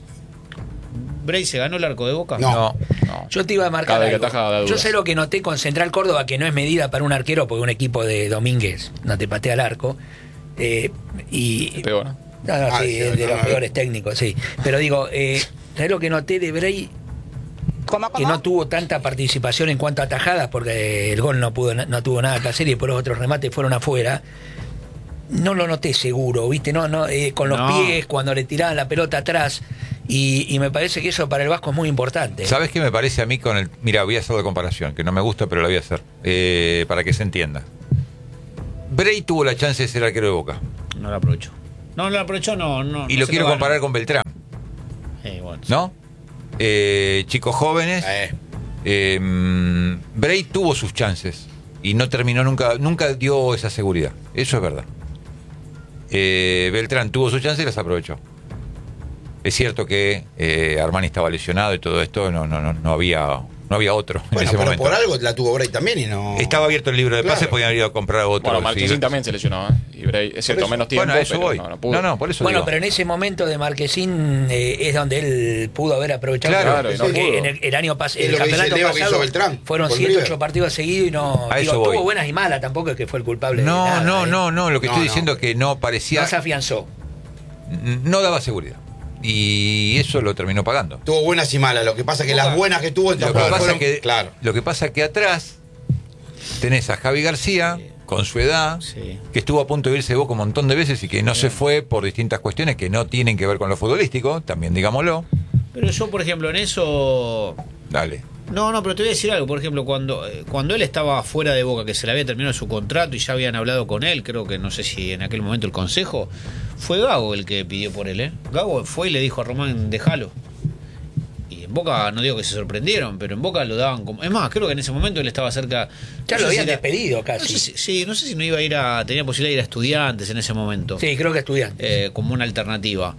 ¿Bray se ganó el arco de Boca? No. No. No. Yo te iba a marcar Cada vez que algo. ataja da Yo dudas. sé lo que noté con Central Córdoba, que no es medida para un arquero, porque un equipo de Domínguez no te patea el arco. Eh, y Pegó, ¿no? No, no, Ah, sí, sí, es de no, los no. peores técnicos, sí. Pero digo, eh, ¿sabes lo que noté de Bray? ¿Cómo, Que cómo? no tuvo tanta participación en cuanto a atajadas, porque el gol no pudo no tuvo nada que hacer y después los otros remates fueron afuera. No lo noté seguro, ¿viste? No, no, eh, con los No. pies, cuando le tiraban la pelota atrás. Y, y me parece que eso para el Vasco es muy importante. ¿Sabes qué me parece a mí con el... Mira, voy a hacer la comparación, que no me gusta, pero la voy a hacer, eh, para que se entienda. Bray tuvo la chance de ser arquero de Boca. No lo aprovechó. No, no lo aprovechó, no. no Y no lo se quiero ganó. comparar con Beltrán, Eh, bueno, ¿no? Eh, chicos jóvenes. Eh, Eh, mm, Bray tuvo sus chances y no terminó nunca, nunca dio esa seguridad. Eso es verdad. Eh, Beltrán tuvo sus chances y las aprovechó. Es cierto que eh, Armani estaba lesionado y todo esto, no, no, no, no había, no había otro en bueno, ese pero momento. por algo la tuvo Bray también y no. Estaba abierto el libro de Claro. pases, podían haber ido a comprar otro. Bueno, sí. Marquesín también se lesionó, ¿eh? Y Bray, es cierto, eso. menos tiempo, Bueno, a eso pero voy. no, No, no pudo. no, por eso Bueno, digo. pero en ese momento de Marquesín eh, es donde él pudo haber aprovechado. Claro, Claro, y no porque pudo. en el, el año pasado, Es el lo que dice campeonato Leo que pasado, hizo Beltrán fueron con siete, River. ocho partidos seguidos y no. A Digo, eso tuvo voy. buenas y malas, tampoco es que fue el culpable de No, nada. no, eh. no, no. Lo que No, estoy no. diciendo es que no parecía. No se afianzó. No daba seguridad. Y eso lo terminó pagando. Tuvo buenas y malas. Lo que pasa es que Boca. las buenas que tuvo en Lo que, tampoco pasa fueron. que, Claro. lo que pasa que atrás tenés a Javi García, con su edad, Sí. que estuvo a punto de irse de Boca un montón de veces y que no se fue por distintas cuestiones que no tienen que ver con lo futbolístico, también digámoslo. Pero yo, por ejemplo, en eso... Dale. No, no, pero te voy a decir algo. Por ejemplo, cuando, eh, cuando él estaba fuera de Boca, que se le había terminado su contrato y ya habían hablado con él, creo que no sé si en aquel momento el consejo, fue Gago el que pidió por él, ¿eh? Gago fue y le dijo a Román, déjalo. Y en Boca, no digo que se sorprendieron, pero en Boca lo daban como... Es más, creo que en ese momento él estaba cerca... Ya no lo sé si habían era- despedido no casi. sé si- sí, no sé si no iba a ir a... Tenía posibilidad de ir a Estudiantes en ese momento. Sí, creo que estudiante. eh, como una alternativa.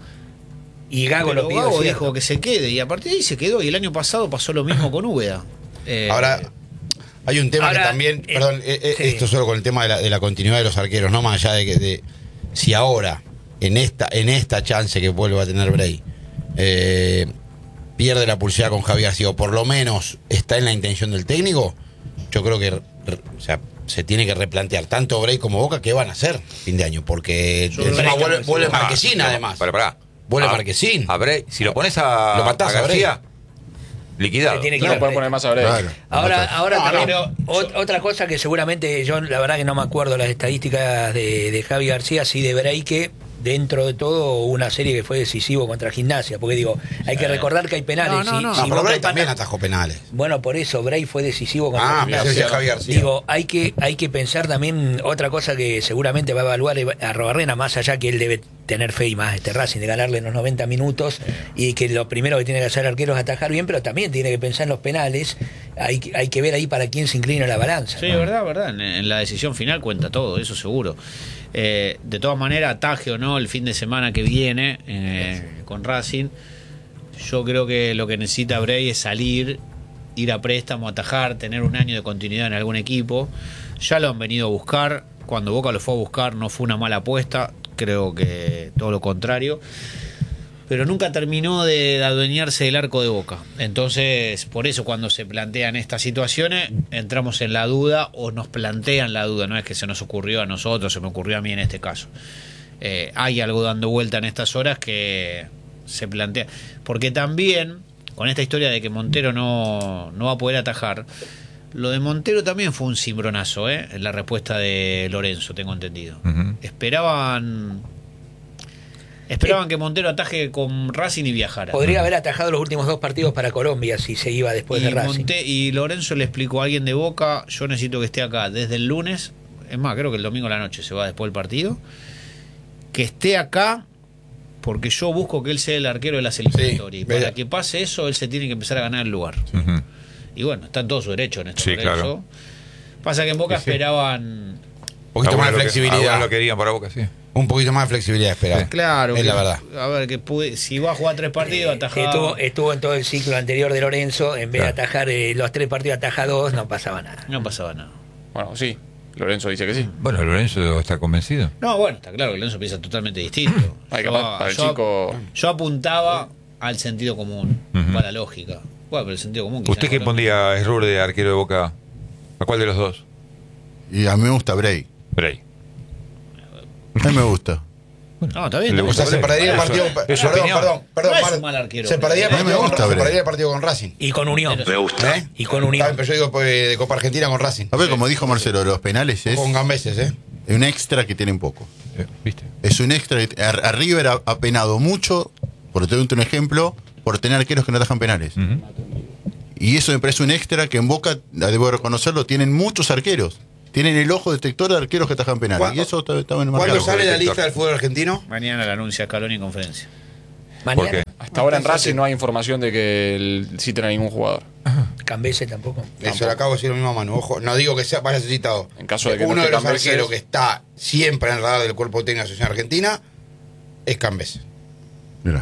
Y Gago Pero lo pidió. Gago ¿cierto? dijo que se quede y a partir de ahí se quedó. Y el año pasado pasó lo mismo con Úbeda. Eh, Ahora, hay un tema ahora, que también, eh, perdón, eh, eh, sí. esto solo con el tema de la, de la continuidad de los arqueros, no más allá de que de, si ahora, en esta, en esta chance que vuelva a tener Bray, eh, pierde la pulsera con Javier García, o por lo menos está en la intención del técnico, yo creo que re- o sea, se tiene que replantear tanto Bray como Boca qué van a hacer fin de año, porque Yo creo encima que- vuelve, vuelve Ah, Marquesín no, además. Pará, pará. Vuelve A- Marquesín. a Bray, si lo pones a, Lo matás a a Bray. García, liquidado. Se tiene que No ir pueden a- poner más a Bray. Claro. Ahora, ahora No, también, no. ot- otra cosa que seguramente yo la verdad que no me acuerdo las estadísticas de, de Javi García, sí de Bray, que dentro de todo hubo una serie que fue decisivo contra Gimnasia, porque digo, hay que recordar que hay penales. No, no, y- no. si No, pero Boca Bray empata- también atajó penales. Bueno, por eso Bray fue decisivo contra Ah, Gimnasia. pensé que decía Javi García. Digo, hay que, hay que pensar también otra cosa que seguramente va a evaluar a Robarrena, más allá que él debe tener fe y más este Racing de ganarle en los noventa minutos y que lo primero que tiene que hacer el arquero es atajar bien, pero también tiene que pensar en los penales. Hay, que- hay que ver ahí para quién se inclina la balanza. Sí, ¿no? verdad, verdad. En, en la decisión final cuenta todo, eso seguro. Eh, de todas maneras, ataje o no, el fin de semana que viene eh, con Racing, yo creo que lo que necesita Bray es salir, ir a préstamo, atajar, tener un año de continuidad en algún equipo. Ya lo han venido a buscar. Cuando Boca lo fue a buscar no fue una mala apuesta, creo que todo lo contrario. Pero nunca terminó de adueñarse del arco de Boca. Entonces, por eso cuando se plantean estas situaciones, entramos en la duda o nos plantean la duda. No es que se nos ocurrió a nosotros, se me ocurrió a mí en este caso. Eh, hay algo dando vuelta en estas horas que se plantea. Porque también, con esta historia de que Montero no, no va a poder atajar, lo de Montero también fue un cimbronazo, ¿eh? En la respuesta de Lorenzo, tengo entendido. Ujú. Esperaban... Esperaban que Montero ataje con Racing y viajara. Podría haber atajado los últimos dos partidos para Colombia si se iba después de y, Racing. Monte- y Lorenzo le explicó a alguien de Boca, yo necesito que esté acá desde el lunes, es más, creo que el domingo a la noche se va después del partido, que esté acá porque yo busco que él sea el arquero de las eliminatorias. y para vea. que pase eso, él se tiene que empezar a ganar el lugar. Ujú. Y bueno, está en todo su derecho en esto. Sí, Lorenzo. claro. Pasa que en Boca Sí, sí. esperaban... Un poquito Algunos más de lo que- flexibilidad. algunos lo querían para Boca, sí. Un poquito más de flexibilidad, espera. Claro, Es que- la verdad. A ver, que pude- si va a jugar tres partidos, Eh, atajaba... estuvo, estuvo en todo el ciclo anterior de Lorenzo, en vez Claro. de atajar eh, los tres partidos, ataja dos, no pasaba nada. No pasaba nada. Bueno, sí. Lorenzo dice que sí. Bueno, Lorenzo está convencido. No, bueno, está claro que Lorenzo piensa totalmente distinto. Ay, Yo- capaz, para el yo- chico. Yo apuntaba al sentido común, Ujú. para la lógica. Bueno, pero el sentido común. quizá ¿Usted no qué lo- pondría a Esrur de arquero de Boca? ¿A cuál de los dos? Y a mí me gusta Bray. Bray. A mí me gusta. No, está bien. Le está O gusta bien. sea, se perdería el Eso- partido. es su Perdón, opinión. perdón, perdón. No es Mar- un mal arquero. Se perdería el A mí me partido, con, gusta, se Bray. perdería el partido con Racing. Y con Unión. Me gusta. ¿Eh? Y con Está Unión. bien, pero yo digo pues, de Copa Argentina con Racing. A ver, como dijo Marcelo, los penales es Con Gambeses, ¿eh? un extra que tienen poco. Eh, ¿Viste? Es un extra. que- A, a River ha, ha penado mucho, por te doy un ejemplo, por tener arqueros que no atajan penales. Ujú. Y eso me parece un extra que en Boca, debo reconocerlo, tienen muchos arqueros. Tienen el ojo detector de arqueros que atajan penales. ¿Cuándo- Y eso está, está bien ¿Cuándo marcado. sale la detector. lista del fútbol argentino? Mañana la anuncia Scaloni en conferencia. Mañana, ¿Por qué? Hasta ahora en Racing no hay información de que el, citen a ningún jugador. Cambese tampoco. Eso le acabo de decir lo mismo a Manu. Ojo, no digo que sea, vaya citado. En caso de que no Uno de esté los Cambeses- arqueros que está siempre en el radar del cuerpo técnico de la Asociación Argentina es Cambés. Mira.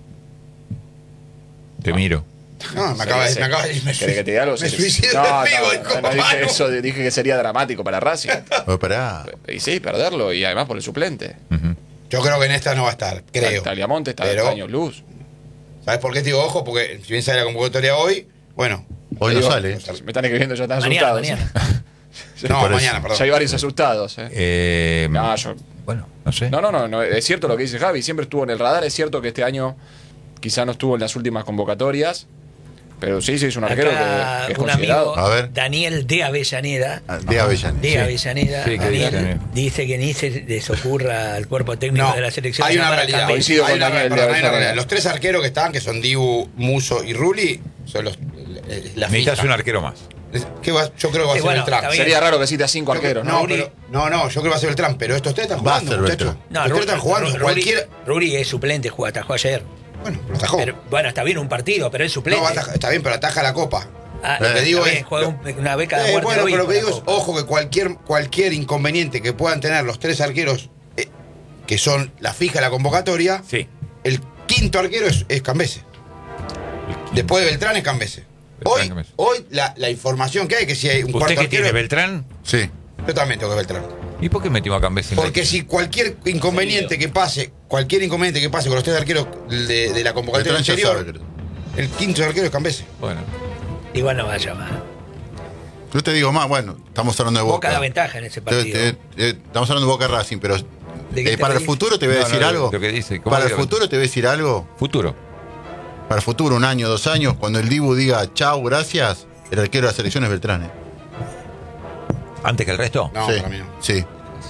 Te miro. No, me acaba de. Me acaba de me ¿Querés que te diga algo? me Sí. suicido No, en vivo, no, dijo no, no dije Manu. eso, dije que sería dramático para Racing. Oh, pará. Y sí, perderlo, y además por el suplente. Ujú. Yo creo que en esta no va a estar, creo. Taliamonte está Pero- de años luz. ¿Sabes por qué te digo ojo? Porque si bien sale la convocatoria hoy, bueno. Hoy no digo, sale. Me están escribiendo, ya están Mañana, asustados. mañana. No, parece? mañana, perdón. Ya hay varios asustados. ¿eh? Eh, No, yo- Bueno, no sé. no, no, no, no, es cierto lo que dice Javi, siempre estuvo en el radar, es cierto que este año quizá no estuvo en las últimas convocatorias, Pero sí, sí, es un arquero Acá que, que es un considerado. amigo, A ver. Daniel de Avellaneda, Ah, De Avellaneda. de sí. Avellaneda, Sí, que Daniel, dice- dice que ni se les ocurra al cuerpo técnico No, de la selección. hay una llamar a realidad. Cambil. Coincido Hay con una, Daniel de perdón, hay una Avellaneda. realidad. Los tres arqueros que estaban, que son Dibu, Muso y Rulli, son los eh, la Necesitas fija. un arquero más. ¿Qué va? Yo creo que va a Sí, ser bueno, Beltrán. está bien. Sería raro que cite a cinco arqueros, ¿no? No, pero- no, no, yo creo que va a ser Beltrán, pero estos tres están Va a jugando, ser muchachos. Beltrán. No, Los tres están jugando. Rulli- Cualquier. Rulli es suplente, jugó, atajó ayer. Bueno, pero atajó. Pero, bueno, está bien un partido, pero es suplente. No, ataja- está bien, pero ataja la copa. Ah, Lo que digo está bien, es- juega un- una beca de Eh, muerte bueno, pero lo que heroica digo es, la Copa. ojo que cualquier, cualquier inconveniente que puedan tener los tres arqueros, eh, que son la fija de la convocatoria, Sí. el quinto arquero es, es Cambese. Después de Beltrán es Cambese. Beltrán Hoy, Cambese. hoy la, la información que hay es que si hay un ¿Usted cuarto qué arquero. tiene, Beltrán? Sí. Yo también tengo que Beltrán. ¿Y por qué metimos a Cambés en la- Porque si cualquier inconveniente que pase, cualquier inconveniente que pase con los tres arqueros de, de la convocatoria Beltrán ya anterior, sabe, creo. el quinto arquero es Cambese. Bueno. Igual no va a llamar. Yo te digo más, bueno, estamos hablando de Boca. Boca da ventaja en ese Te- partido. te- te- estamos hablando de Boca Racing, pero ¿De qué eh, te para el reís? futuro te voy a No, decir no, algo. lo que dice, ¿cómo Para el diga? futuro te voy a decir algo. Futuro. Para el futuro, un año, dos años, cuando el Dibu diga chau, gracias, el arquero de la selección es Beltrán. ¿eh? ¿Antes que el resto? No, sí, para mí no. sí.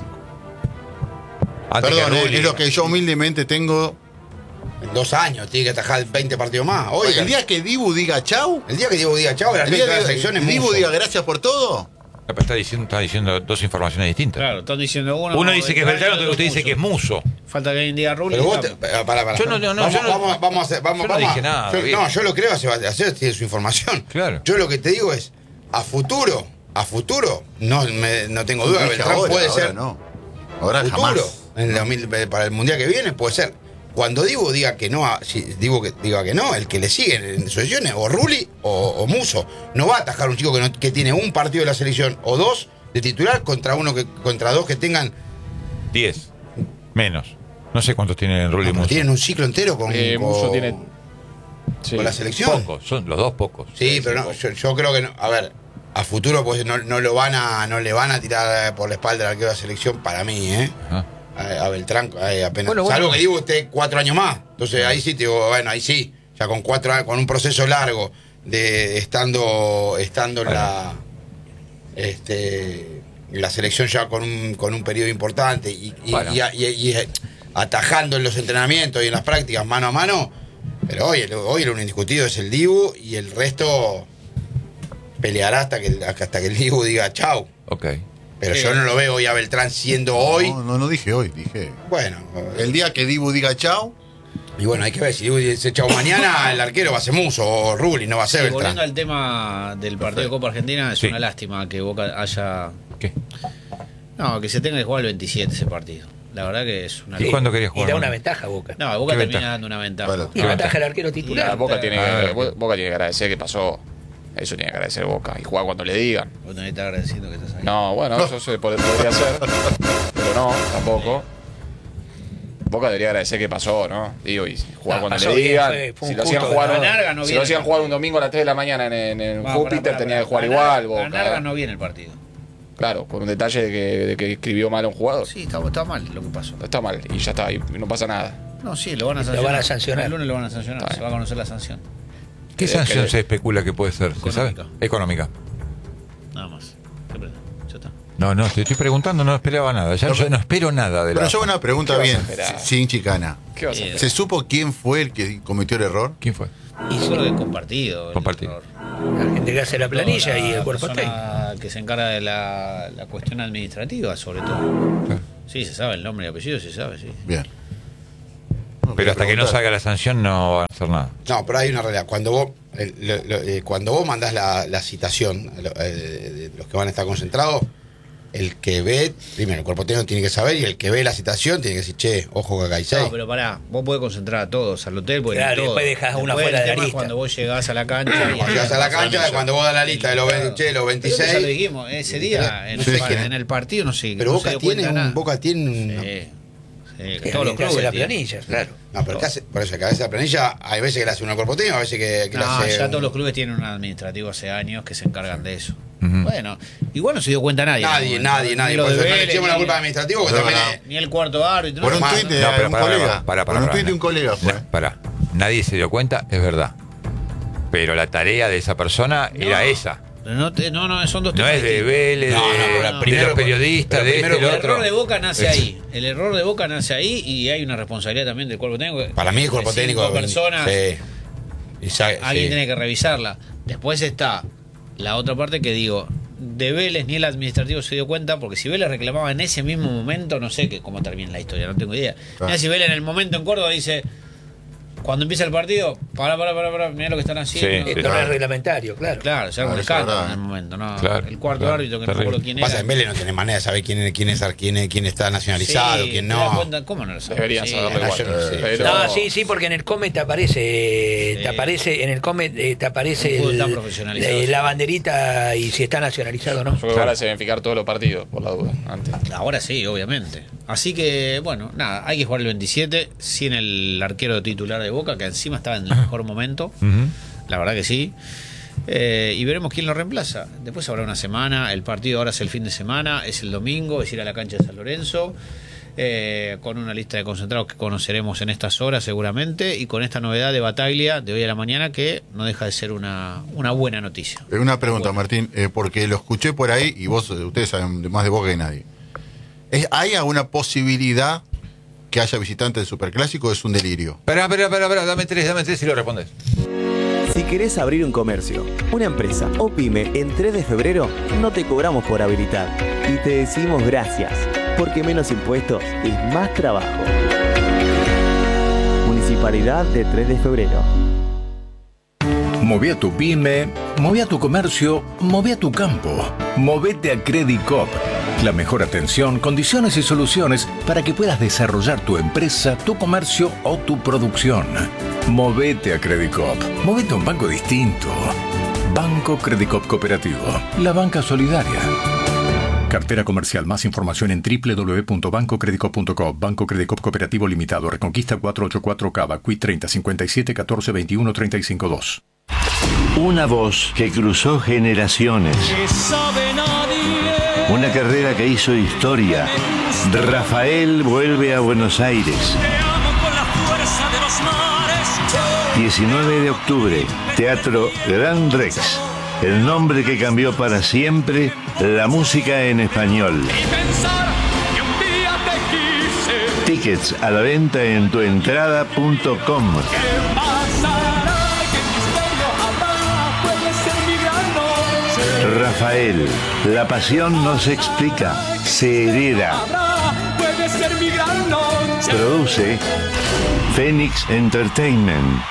Antes Perdón, que eh, Rulli. es lo que yo humildemente tengo. En dos años tiene que atajar veinte partidos más. Hoy, Oye, el día que Dibu diga chau, el día que Diego diga chao, el el arquero día de la que selección es Dibu Muso. diga gracias por todo, No, pero Está diciendo, está diciendo dos informaciones distintas. Claro, están diciendo uno. Uno dice que es Beltrán, otro otro usted dice que es Muso. Falta que alguien diga Rulli. Pero y vos te, estamos. para, para, para. Yo no- no, no, vamos, yo no- vamos, vamos a hacer, vamos, yo no vamos a- dije nada, yo- bien. no, yo lo creo, Sebastián tiene su información. Claro. Yo lo que te digo es, a futuro, a futuro, no, me- no tengo duda, Dije Beltrán ahora, puede ahora ser no. Ahora futuro. jamás. En el dos mil, para el mundial que viene puede ser. Cuando Dibu diga que no, a- si Dibu que diga que no, el que le sigue en selecciones, o Rulli o, o Muso, no va a atajar un chico que, no- que tiene un partido de la selección o dos de titular contra uno que contra dos que tengan. Diez. Menos. No sé cuántos tiene Rulli y No, pero Muso. tienen un ciclo entero con, Eh, con- Muso tiene. Sí. con la selección. Pocos, son los dos pocos. Sí, pero no, pocos. yo, yo creo que no, a ver, a futuro pues no, no lo van a no le van a tirar por la espalda al arquero de la selección para mí, ¿eh? Ah. A, a Beltrán eh, apenas. Bueno, bueno. Salvo que Dibu esté cuatro años más. Entonces ahí sí te digo, bueno, ahí sí. Ya con cuatro años, con un proceso largo de estando estando en la este en la selección ya con un con un periodo importante y, y, Bueno. y- y- y, eh, atajando en los entrenamientos y en las prácticas mano a mano. Pero hoy, el- hoy el indiscutido es el Dibu y el resto peleará hasta que el- hasta que el Dibu diga chau. Ok. Pero yo no lo veo hoy a Beltrán siendo hoy. No, no, no dije hoy, dije. Bueno, El día que Dibu diga chau, y bueno, hay que ver si Dibu dice chau mañana, el arquero va a ser Muso o Rulli, no va a ser Sí, Beltrán. volviendo al tema del partido de Copa Argentina, es Sí. una lástima que Boca haya. ¿Qué? No, que se tenga que jugar el veintisiete ese partido. La verdad que es una. ¿Y cuándo quería jugar? Y da una Manu? ventaja Boca. No, Boca ¿Qué termina ventaja? dando una ventaja. Bueno, Y ¿Qué ventaja el ventaja? arquero Y titular. la Boca tiene, Ah, que, Boca tiene que agradecer que pasó. Eso tiene que agradecer Boca. Y jugar cuando le digan. Vos tenés que estar agradeciendo que estás ahí. No, bueno, eso se pod- podría ser. Pero no, tampoco. Boca debería agradecer que pasó, ¿no? Digo, y jugar No, cuando pasó le bien, digan. fue- fue un si lo hacían justo jugar, de un- la Narga, no si viene lo hacían el jugar partido. un domingo a las tres de la mañana en, en, en Va, Júpiter, pará, pará, tenía pará. que jugar La igual, Narga- Boca. La Narga no viene el partido. Claro, con un detalle de que, de que escribió mal a un jugador. Sí, está, está mal lo que pasó. Está mal, y ya está, y no pasa nada. No, sí, lo van a Lo sancionar. van a sancionar. El lunes lo van a sancionar, Está se va a conocer la sanción. ¿Qué Eh, sanción que- se especula que puede ser? ¿Se sabe? Económica. Económica. Nada más. Ya está. No, no, te estoy preguntando, no esperaba nada. Ya yo no espero nada de la. pero yo una pregunta ¿Qué vas a bien, esperar? sin chicana. ¿Qué vas a Eh, hacer? ¿Se supo quién fue el que cometió el error? ¿Quién fue? Y solo que compartido. el Compartido. error. La gente que hace la planilla La y el cuerpo técnico. persona que se encarga de la, la cuestión administrativa, sobre todo. Claro. Sí, se sabe el nombre y apellido, se sabe, sí. Bien. Pero hasta que no salga la sanción no van a hacer nada. No, pero hay una realidad. Cuando vos, eh, lo- lo- eh, cuando vos mandás la, la citación lo- eh, de, de los que van a estar concentrados, el que ve, primero, el cuerpo técnico tiene que saber, y el que ve la citación tiene que decir, che, ojo que acá hay seis. No, pero pará, vos podés concentrar a todos al hotel, porque Claro, todos. después dejás una Después fuera el de la tema es lista. cuando vos llegás a la cancha. y Cuando llegas a la cancha, es cuando vos das la lista de los, veinte, che, los Pero eso ya lo veintiséis. dijimos, ese día, en, No sé el, quién es. en el partido, no sé. Pero no Boca se dio tiene, cuenta un, nada. Boca tiene un... Sí, sí, Que todos los que hace clubes la tienen. planilla, claro. No, pero que hace, por eso que a veces la planilla, hay veces que la hace uno el cuerpo técnico, a veces que, que la No, hace. ya un- todos los clubes tienen un administrativo hace años que se encargan de eso. Ujú. Bueno, igual no se dio cuenta nadie. Nadie, ¿no? nadie, Ni nadie. los Por de eso no le Vélez, echemos la ni- culpa al administrativo, que No, también no. es. Ni el cuarto árbitro. Por un no, tuit de No, pero un pará, colega. pará, pará, Por un pará. tuit de un colega fue. No, pará. Nadie se dio cuenta, es verdad. Pero la tarea de esa persona No. era esa. No, te- no, no, son dos No temas es de distintos. Vélez, No, no, de, pero de primero- los periodistas, pero de este, primero del El otro. error de Boca nace Es- ahí. El error de Boca nace ahí y hay una responsabilidad también del cuerpo técnico. Para mí el cuerpo De cinco técnico... personas, Sí. Y sa- alguien sí. tiene que revisarla. Después está la otra parte que digo, de Vélez ni el administrativo se dio cuenta, porque si Vélez reclamaba en ese mismo momento, no sé que, cómo termina la historia, no tengo idea. Claro. Mirá si Vélez en el momento en Córdoba dice, cuando empieza el partido, para, para, para, para, mirá lo que están haciendo. Sí, Esto no es reglamentario, claro. Claro, se arma Ah, un eso es escándalo verdad, en el ¿eh? momento, ¿no? Claro, el cuarto claro, árbitro, que no me terrible. acuerdo quién Pasa, era. en Vélez no tenés manera de saber quién, es- quién, es, quién, es- quién está nacionalizado, Sí, quién te das no. cuenta, ¿cómo no lo sabes? Deberían Sí, saberlo ah, igual. yo no sé. Pero- No, sí, sí, porque en el Come te aparece, Sí. te aparece, en el Come eh, te aparece El fútbol el- tan profesionalizado, eh, sí. la banderita y si está nacionalizado o no. Yo creo que ahora se deben fijar todos los partidos, por la duda. Antes. Ahora sí, obviamente. Así que, bueno, nada, hay que jugar el veintisiete sin el arquero titular de Boca, que encima estaba en el mejor momento. Ujú. La verdad que sí. Eh, y veremos quién lo reemplaza. Después habrá una semana. El partido ahora es el fin de semana, es el domingo, es ir a la cancha de San Lorenzo. Eh, con una lista de concentrados que conoceremos en estas horas seguramente. Y con esta novedad de Bataglia de hoy a la mañana, que no deja de ser una, una buena noticia. Eh, Una pregunta, Martín, eh, porque lo escuché por ahí y vos, eh, ustedes saben más de Boca que nadie. ¿Es- ¿Hay alguna posibilidad que haya visitantes del Superclásico o es un delirio? Espera, espera, espera, espera, dame tres, dame tres y lo respondes. Si querés abrir un comercio, una empresa o pyme en tres de febrero, no te cobramos por habilitar. Y te decimos gracias, porque menos impuestos es más trabajo. Municipalidad de tres de febrero. Moví a tu pyme, moví a tu comercio, moví a tu campo. Movete a Credit Coop. La mejor atención, condiciones y soluciones para que puedas desarrollar tu empresa, tu comercio o tu producción. Movete a Credit Coop. Movete a un banco distinto. Banco Credit Coop Cooperativo. La banca solidaria. Cartera comercial. Más información en doble u doble u doble u punto banco credit coop punto com. Banco Credit Coop Cooperativo Limitado. Reconquista cuatrocientos ochenta y cuatro Cava. Q I treinta cincuenta y siete catorce veintiuno treinta y cinco dos. Una voz que cruzó generaciones. Una carrera que hizo historia. Rafael vuelve a Buenos Aires. diecinueve de octubre, Teatro Gran Rex. El nombre que cambió para siempre la música en español. Tickets a la venta en tuentrada punto com. Rafael, la pasión no se explica, se hereda. Produce Phoenix Entertainment.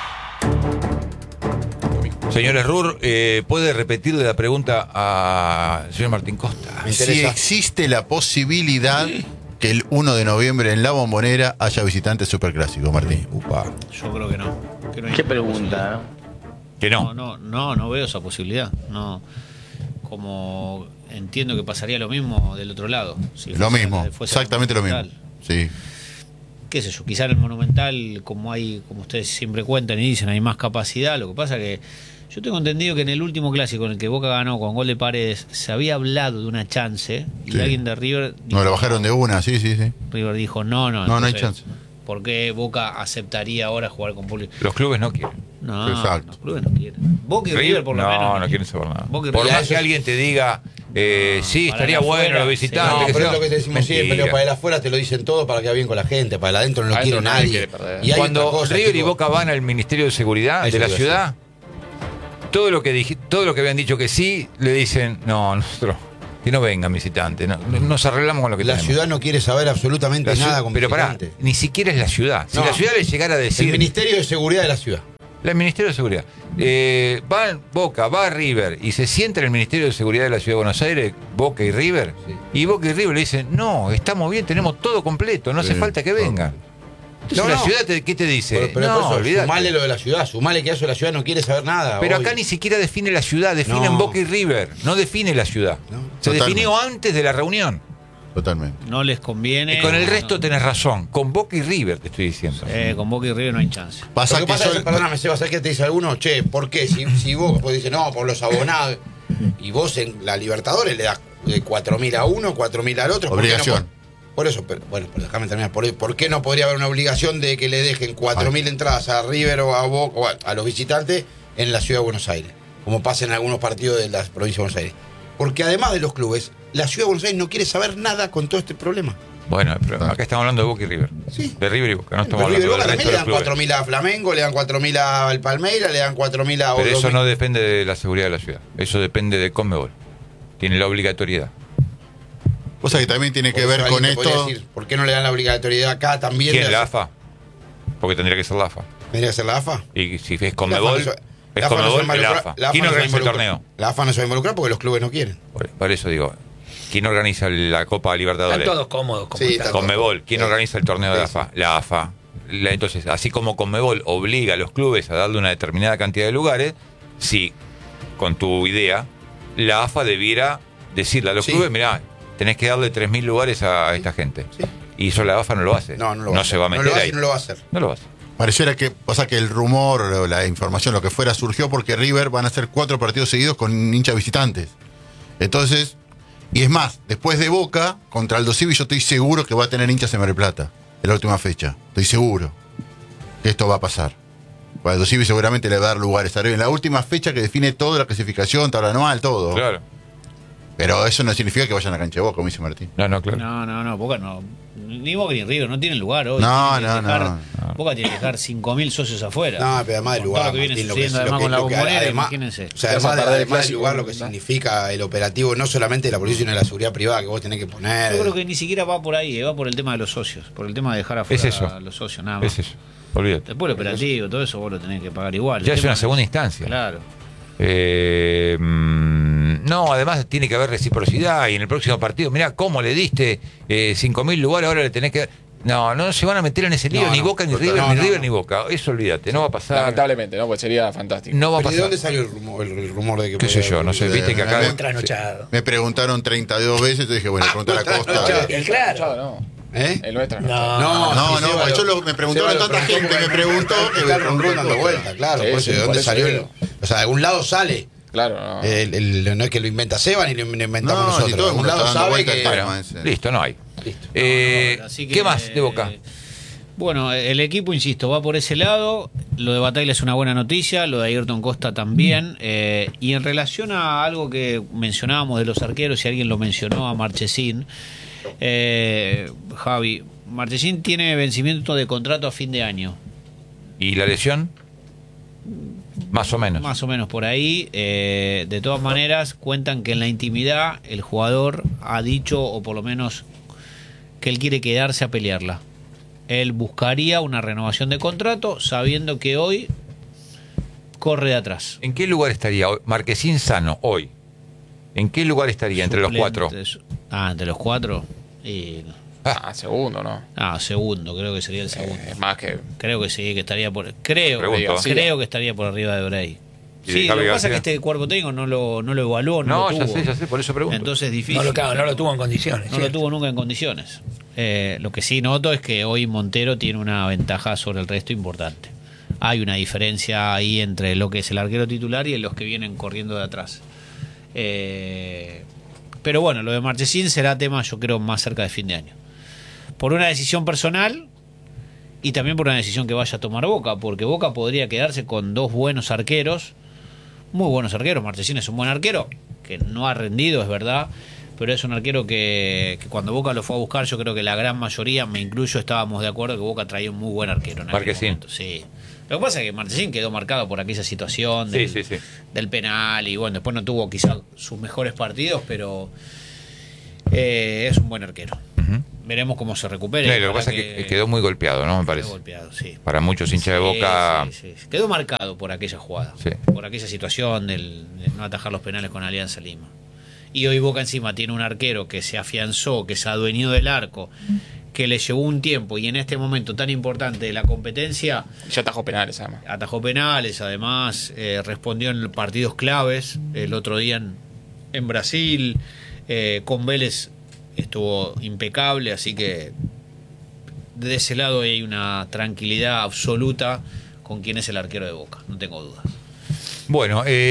Señores Rur, eh, ¿puede repetirle la pregunta al señor Martín Costa? Me Si interesa. existe la posibilidad que el uno de noviembre en La Bombonera haya visitantes Superclásico, Martín. Upa. Yo creo que no. Que no hay Qué ninguna pregunta, Que No, no. no, no, no veo esa posibilidad. No, como entiendo que pasaría lo mismo del otro lado. Si Lo fuese- mismo, fuese exactamente lo mismo. Monumental. Sí. Qué sé yo, quizá en el Monumental, como hay, como ustedes siempre cuentan y dicen, hay más capacidad. Lo que pasa que yo tengo entendido que en el último clásico en el que Boca ganó con gol de Paredes, se había hablado de una chance y Sí. alguien de River dijo, No, lo bajaron de una, sí, sí, sí. River dijo no, no. No, no hay entonces, chance. ¿Por qué Boca aceptaría ahora jugar con público? Los clubes no quieren. No, Exacto. los clubes no quieren. Boca y River por lo no, menos. no quieren saber nada. Boca y Por River. más que alguien te diga, eh, No, sí, para estaría el bueno afuera, los sí. visitantes. No, que pero sea- es lo que te decimos siempre, Mentira. Leo, para el afuera te lo dicen todo para quedar bien con la gente, para el adentro no lo Adentro quiere nadie nadie. quiere perder. Y hay Cuando otra cosa, River y chicos. Boca van al Ministerio de Seguridad Eso de la te iba a ciudad, todo lo que dije, todo lo que habían dicho que sí, le dicen, no, nosotros, que no vengan visitantes, no, no- nos arreglamos con lo que La tenemos. ciudad no quiere saber absolutamente La ciudad- nada con pero pará, visitantes. ni siquiera es la ciudad. Si No. la ciudad le llegara a decir, El Ministerio de Seguridad de la ciudad. el Ministerio de Seguridad, eh, va Boca, va River y se sienta en el Ministerio de Seguridad de la Ciudad de Buenos Aires, Boca y River, Sí. y Boca y River le dicen, no, estamos bien, tenemos todo completo, no hace Sí. falta que vengan. Entonces No, la no. ciudad, te- ¿qué te dice? Pero, pero no, por eso, olvidate. sumale lo de la ciudad, sumale que eso de la ciudad no quiere saber nada. Pero hoy. acá ni siquiera define la ciudad, definen No. Boca y River, no define la ciudad. No. Se Totalmente. definió antes de la reunión. Totalmente. No les conviene. Y con el no, resto no. tenés razón, con Boca y River te estoy diciendo. Eh, con Boca y River no hay chance. Pasa Lo que que pasa yo- es, perdóname, Seba, ¿sabes qué te dice alguno? Che, ¿por qué? Si, si vos, vos dices, no, por los abonados. Y vos en la Libertadores le das de cuatro mil a uno, cuatro mil al otro. ¿por qué no Obligación. por, por eso, pero, bueno, pero déjame terminar. ¿Por, ¿Por qué no podría haber una obligación de que le dejen cuatro mil entradas a River o a Boca o a, a los visitantes en la Ciudad de Buenos Aires, como pasa en algunos partidos de la provincia de Buenos Aires. Porque además de los clubes, la Ciudad de Buenos Aires no quiere saber nada con todo este problema. Bueno, pero acá estamos hablando de Boca y River. Sí. De River y Boca, no estamos Pero River y hablando Boca del resto también le de dan los cuatro clubes. mil a Flamengo, le dan cuatro mil al Palmeiras, le dan cuatro mil a... Pero eso dos mil. no depende de la seguridad de la ciudad. Eso depende de Conmebol. Tiene la obligatoriedad. O sea que también tiene que Por ver eso con alguien te podría esto. decir, ¿por qué no le dan la obligatoriedad acá también? ¿Quién? de ¿La hacer- AFA? Porque tendría que ser la AFA. ¿Tendría que ser la AFA? Y si es La Conmebol, AFA no se- es la AFA no se va a Conmebol y la involucrar- AFA. la AFA ¿Quién no se va a organiza el involucrar- torneo? La AFA no se va a involucrar porque los clubes no quieren. Por, por eso digo, ¿quién organiza la Copa Están Libertadores? todos cómodos. Como Sí, están. están- Conmebol. ¿Quién Sí. organiza el torneo de Sí, la AFA? La AFA. La- entonces, así como Conmebol obliga a los clubes a darle una determinada cantidad de lugares, si con tu idea, la AFA debiera decirle a los Sí. clubes, mirá, tenés que darle tres mil lugares a, a esta gente. Sí. Y eso la AFA no lo hace. No, no lo va a se hacer. va a No meter lo hace ahí. y no lo va a hacer. No lo va a hacer. Pareciera que, o sea que el rumor, o la información, lo que fuera, surgió porque River van a hacer cuatro partidos seguidos con hinchas visitantes. Entonces, y es más, después de Boca, contra Aldo Civi, yo estoy seguro que va a tener hinchas en Mar del Plata, en la última fecha. Estoy seguro que esto va a pasar. Pues Aldo Civi seguramente le va a dar lugares a River. En la última fecha que define todo, la clasificación, tabla anual, todo. Claro. Pero eso no significa que vayan a cancha de Boca, como dice Martín. No, no, claro. No, no, no, Boca no. Ni Boca ni River no tienen lugar hoy. No, Tienen que no, dejar- no, Boca tiene que dejar cinco mil socios afuera. No, pero además del Con lugar, todo lo que viene Martín, lo sucediendo que- además lo con la que- lo que bombonera, además- imagínense. O sea, Te vas a además, perder el además del clásico, lugar, lo que ¿no? significa el operativo, no solamente de la policía, sino de la seguridad privada que vos tenés que poner. Yo creo que ni siquiera va por ahí, eh, va por el tema de los socios, por el tema de dejar afuera Es eso. a los socios, nada más. Es eso. Olvídate. Después el operativo, todo eso vos lo tenés que pagar igual. Ya El es tema una es- segunda instancia. Claro. Eh, mm, no, además tiene que haber reciprocidad y en el próximo partido, mirá, ¿cómo le diste eh, cinco mil lugares? Ahora le tenés que... No, no se van a meter en ese lío, No, ni no, Boca, ni total, River, no, ni no, River, no. ni Boca. Eso olvídate, no va a pasar. Lamentablemente, ¿no? Pues sería fantástico. No va a ¿Pero ¿y de pasar. dónde salió el rumor, el, el rumor de que ¿Qué sé yo? No sé, viste que acá... Eh, Trasnochado. Me preguntaron treinta y dos veces, yo dije, bueno, preguntar a Costa. Y claro. No. ¿Eh? El nuestro. No. No, No, sí, no, Seba yo lo- lo- me preguntaron Seba lo tanta preguntó gente, me porque preguntó que está me el rumor preguntó dando todo. vuelta, claro. Sí, por sí, eso, ¿de por dónde eso salió? digo. El, o sea, de algún lado sale. Claro, no. El- el- no es que lo inventa Seba ni lo inventamos No, nosotros. si todo De el algún mundo lado está dando sabe vuelta que... el tema. Bueno, ese. listo, no hay. Listo. Eh, No, así que, ¿Qué más de Boca? eh, Bueno, el equipo, insisto, va por ese lado. Lo de Bataglia es una buena noticia, lo de Ayrton Costa también. Eh, y en relación a algo que mencionábamos de los arqueros, si alguien lo mencionó a Marchesín, eh, Javi, Marchesín tiene vencimiento de contrato a fin de año. ¿Y la lesión? Más o menos. Más o menos por ahí. Eh, de todas maneras, cuentan que en la intimidad el jugador ha dicho, o por lo menos que él quiere quedarse a pelearla. Él buscaría una renovación de contrato sabiendo que hoy corre de atrás. ¿En qué lugar estaría hoy? Marquesín Sano hoy? ¿En qué lugar estaría entre los cuatro? Suplentes. Ah, entre los cuatro. Y, Ah, segundo, ¿no? ah, segundo, creo que sería el segundo. Eh, Es más que. Creo que sí, que estaría por. Creo, Pregunto. creo que estaría por arriba de Bray. ¿Y Sí, de lo Javi que pasa es que García? este cuerpo técnico no lo, no lo evaluó, no, No, lo ya tuvo. sé, ya sé, por eso pregunto. Entonces es difícil. No lo, claro, no lo tuvo en condiciones. No lo ¿cierto? tuvo nunca en condiciones. Eh, lo que sí noto es que hoy Montero tiene una ventaja sobre el resto importante. Hay una diferencia ahí entre lo que es el arquero titular y los que vienen corriendo de atrás. Eh, pero bueno, lo de Marchesín será tema, yo creo, más cerca de fin de año. Por una decisión personal y también por una decisión que vaya a tomar Boca, porque Boca podría quedarse con dos buenos arqueros, muy buenos arqueros. Marchesín es un buen arquero, que no ha rendido, es verdad, pero es un arquero que, que cuando Boca lo fue a buscar, yo creo que la gran mayoría, me incluyo, estábamos de acuerdo que Boca traía un muy buen arquero en aquel Marchesín. momento. Sí. Lo que pasa es que Marchesín quedó marcado por aquella situación Sí, del, sí, sí. del penal y bueno, después no tuvo quizá sus mejores partidos, pero eh, es un buen arquero. Ujú. Veremos cómo se recupera. Sí, y lo que ojalá pasa es que quedó muy golpeado, ¿no? Me quedó parece. golpeado, sí. Para muchos hinchas de Boca... Sí, sí. Quedó marcado por aquella jugada, Sí. por aquella situación del, de no atajar los penales con Alianza Lima. Y hoy Boca encima tiene un arquero que se afianzó, que se adueñó del arco, que le llevó un tiempo y en este momento tan importante de la competencia Ya atajó penales, además. atajó penales, además eh, respondió en partidos claves, el otro día en, en Brasil, eh, con Vélez estuvo impecable, así que de ese lado hay una tranquilidad absoluta con quien es el arquero de Boca, no tengo dudas. Bueno, eh,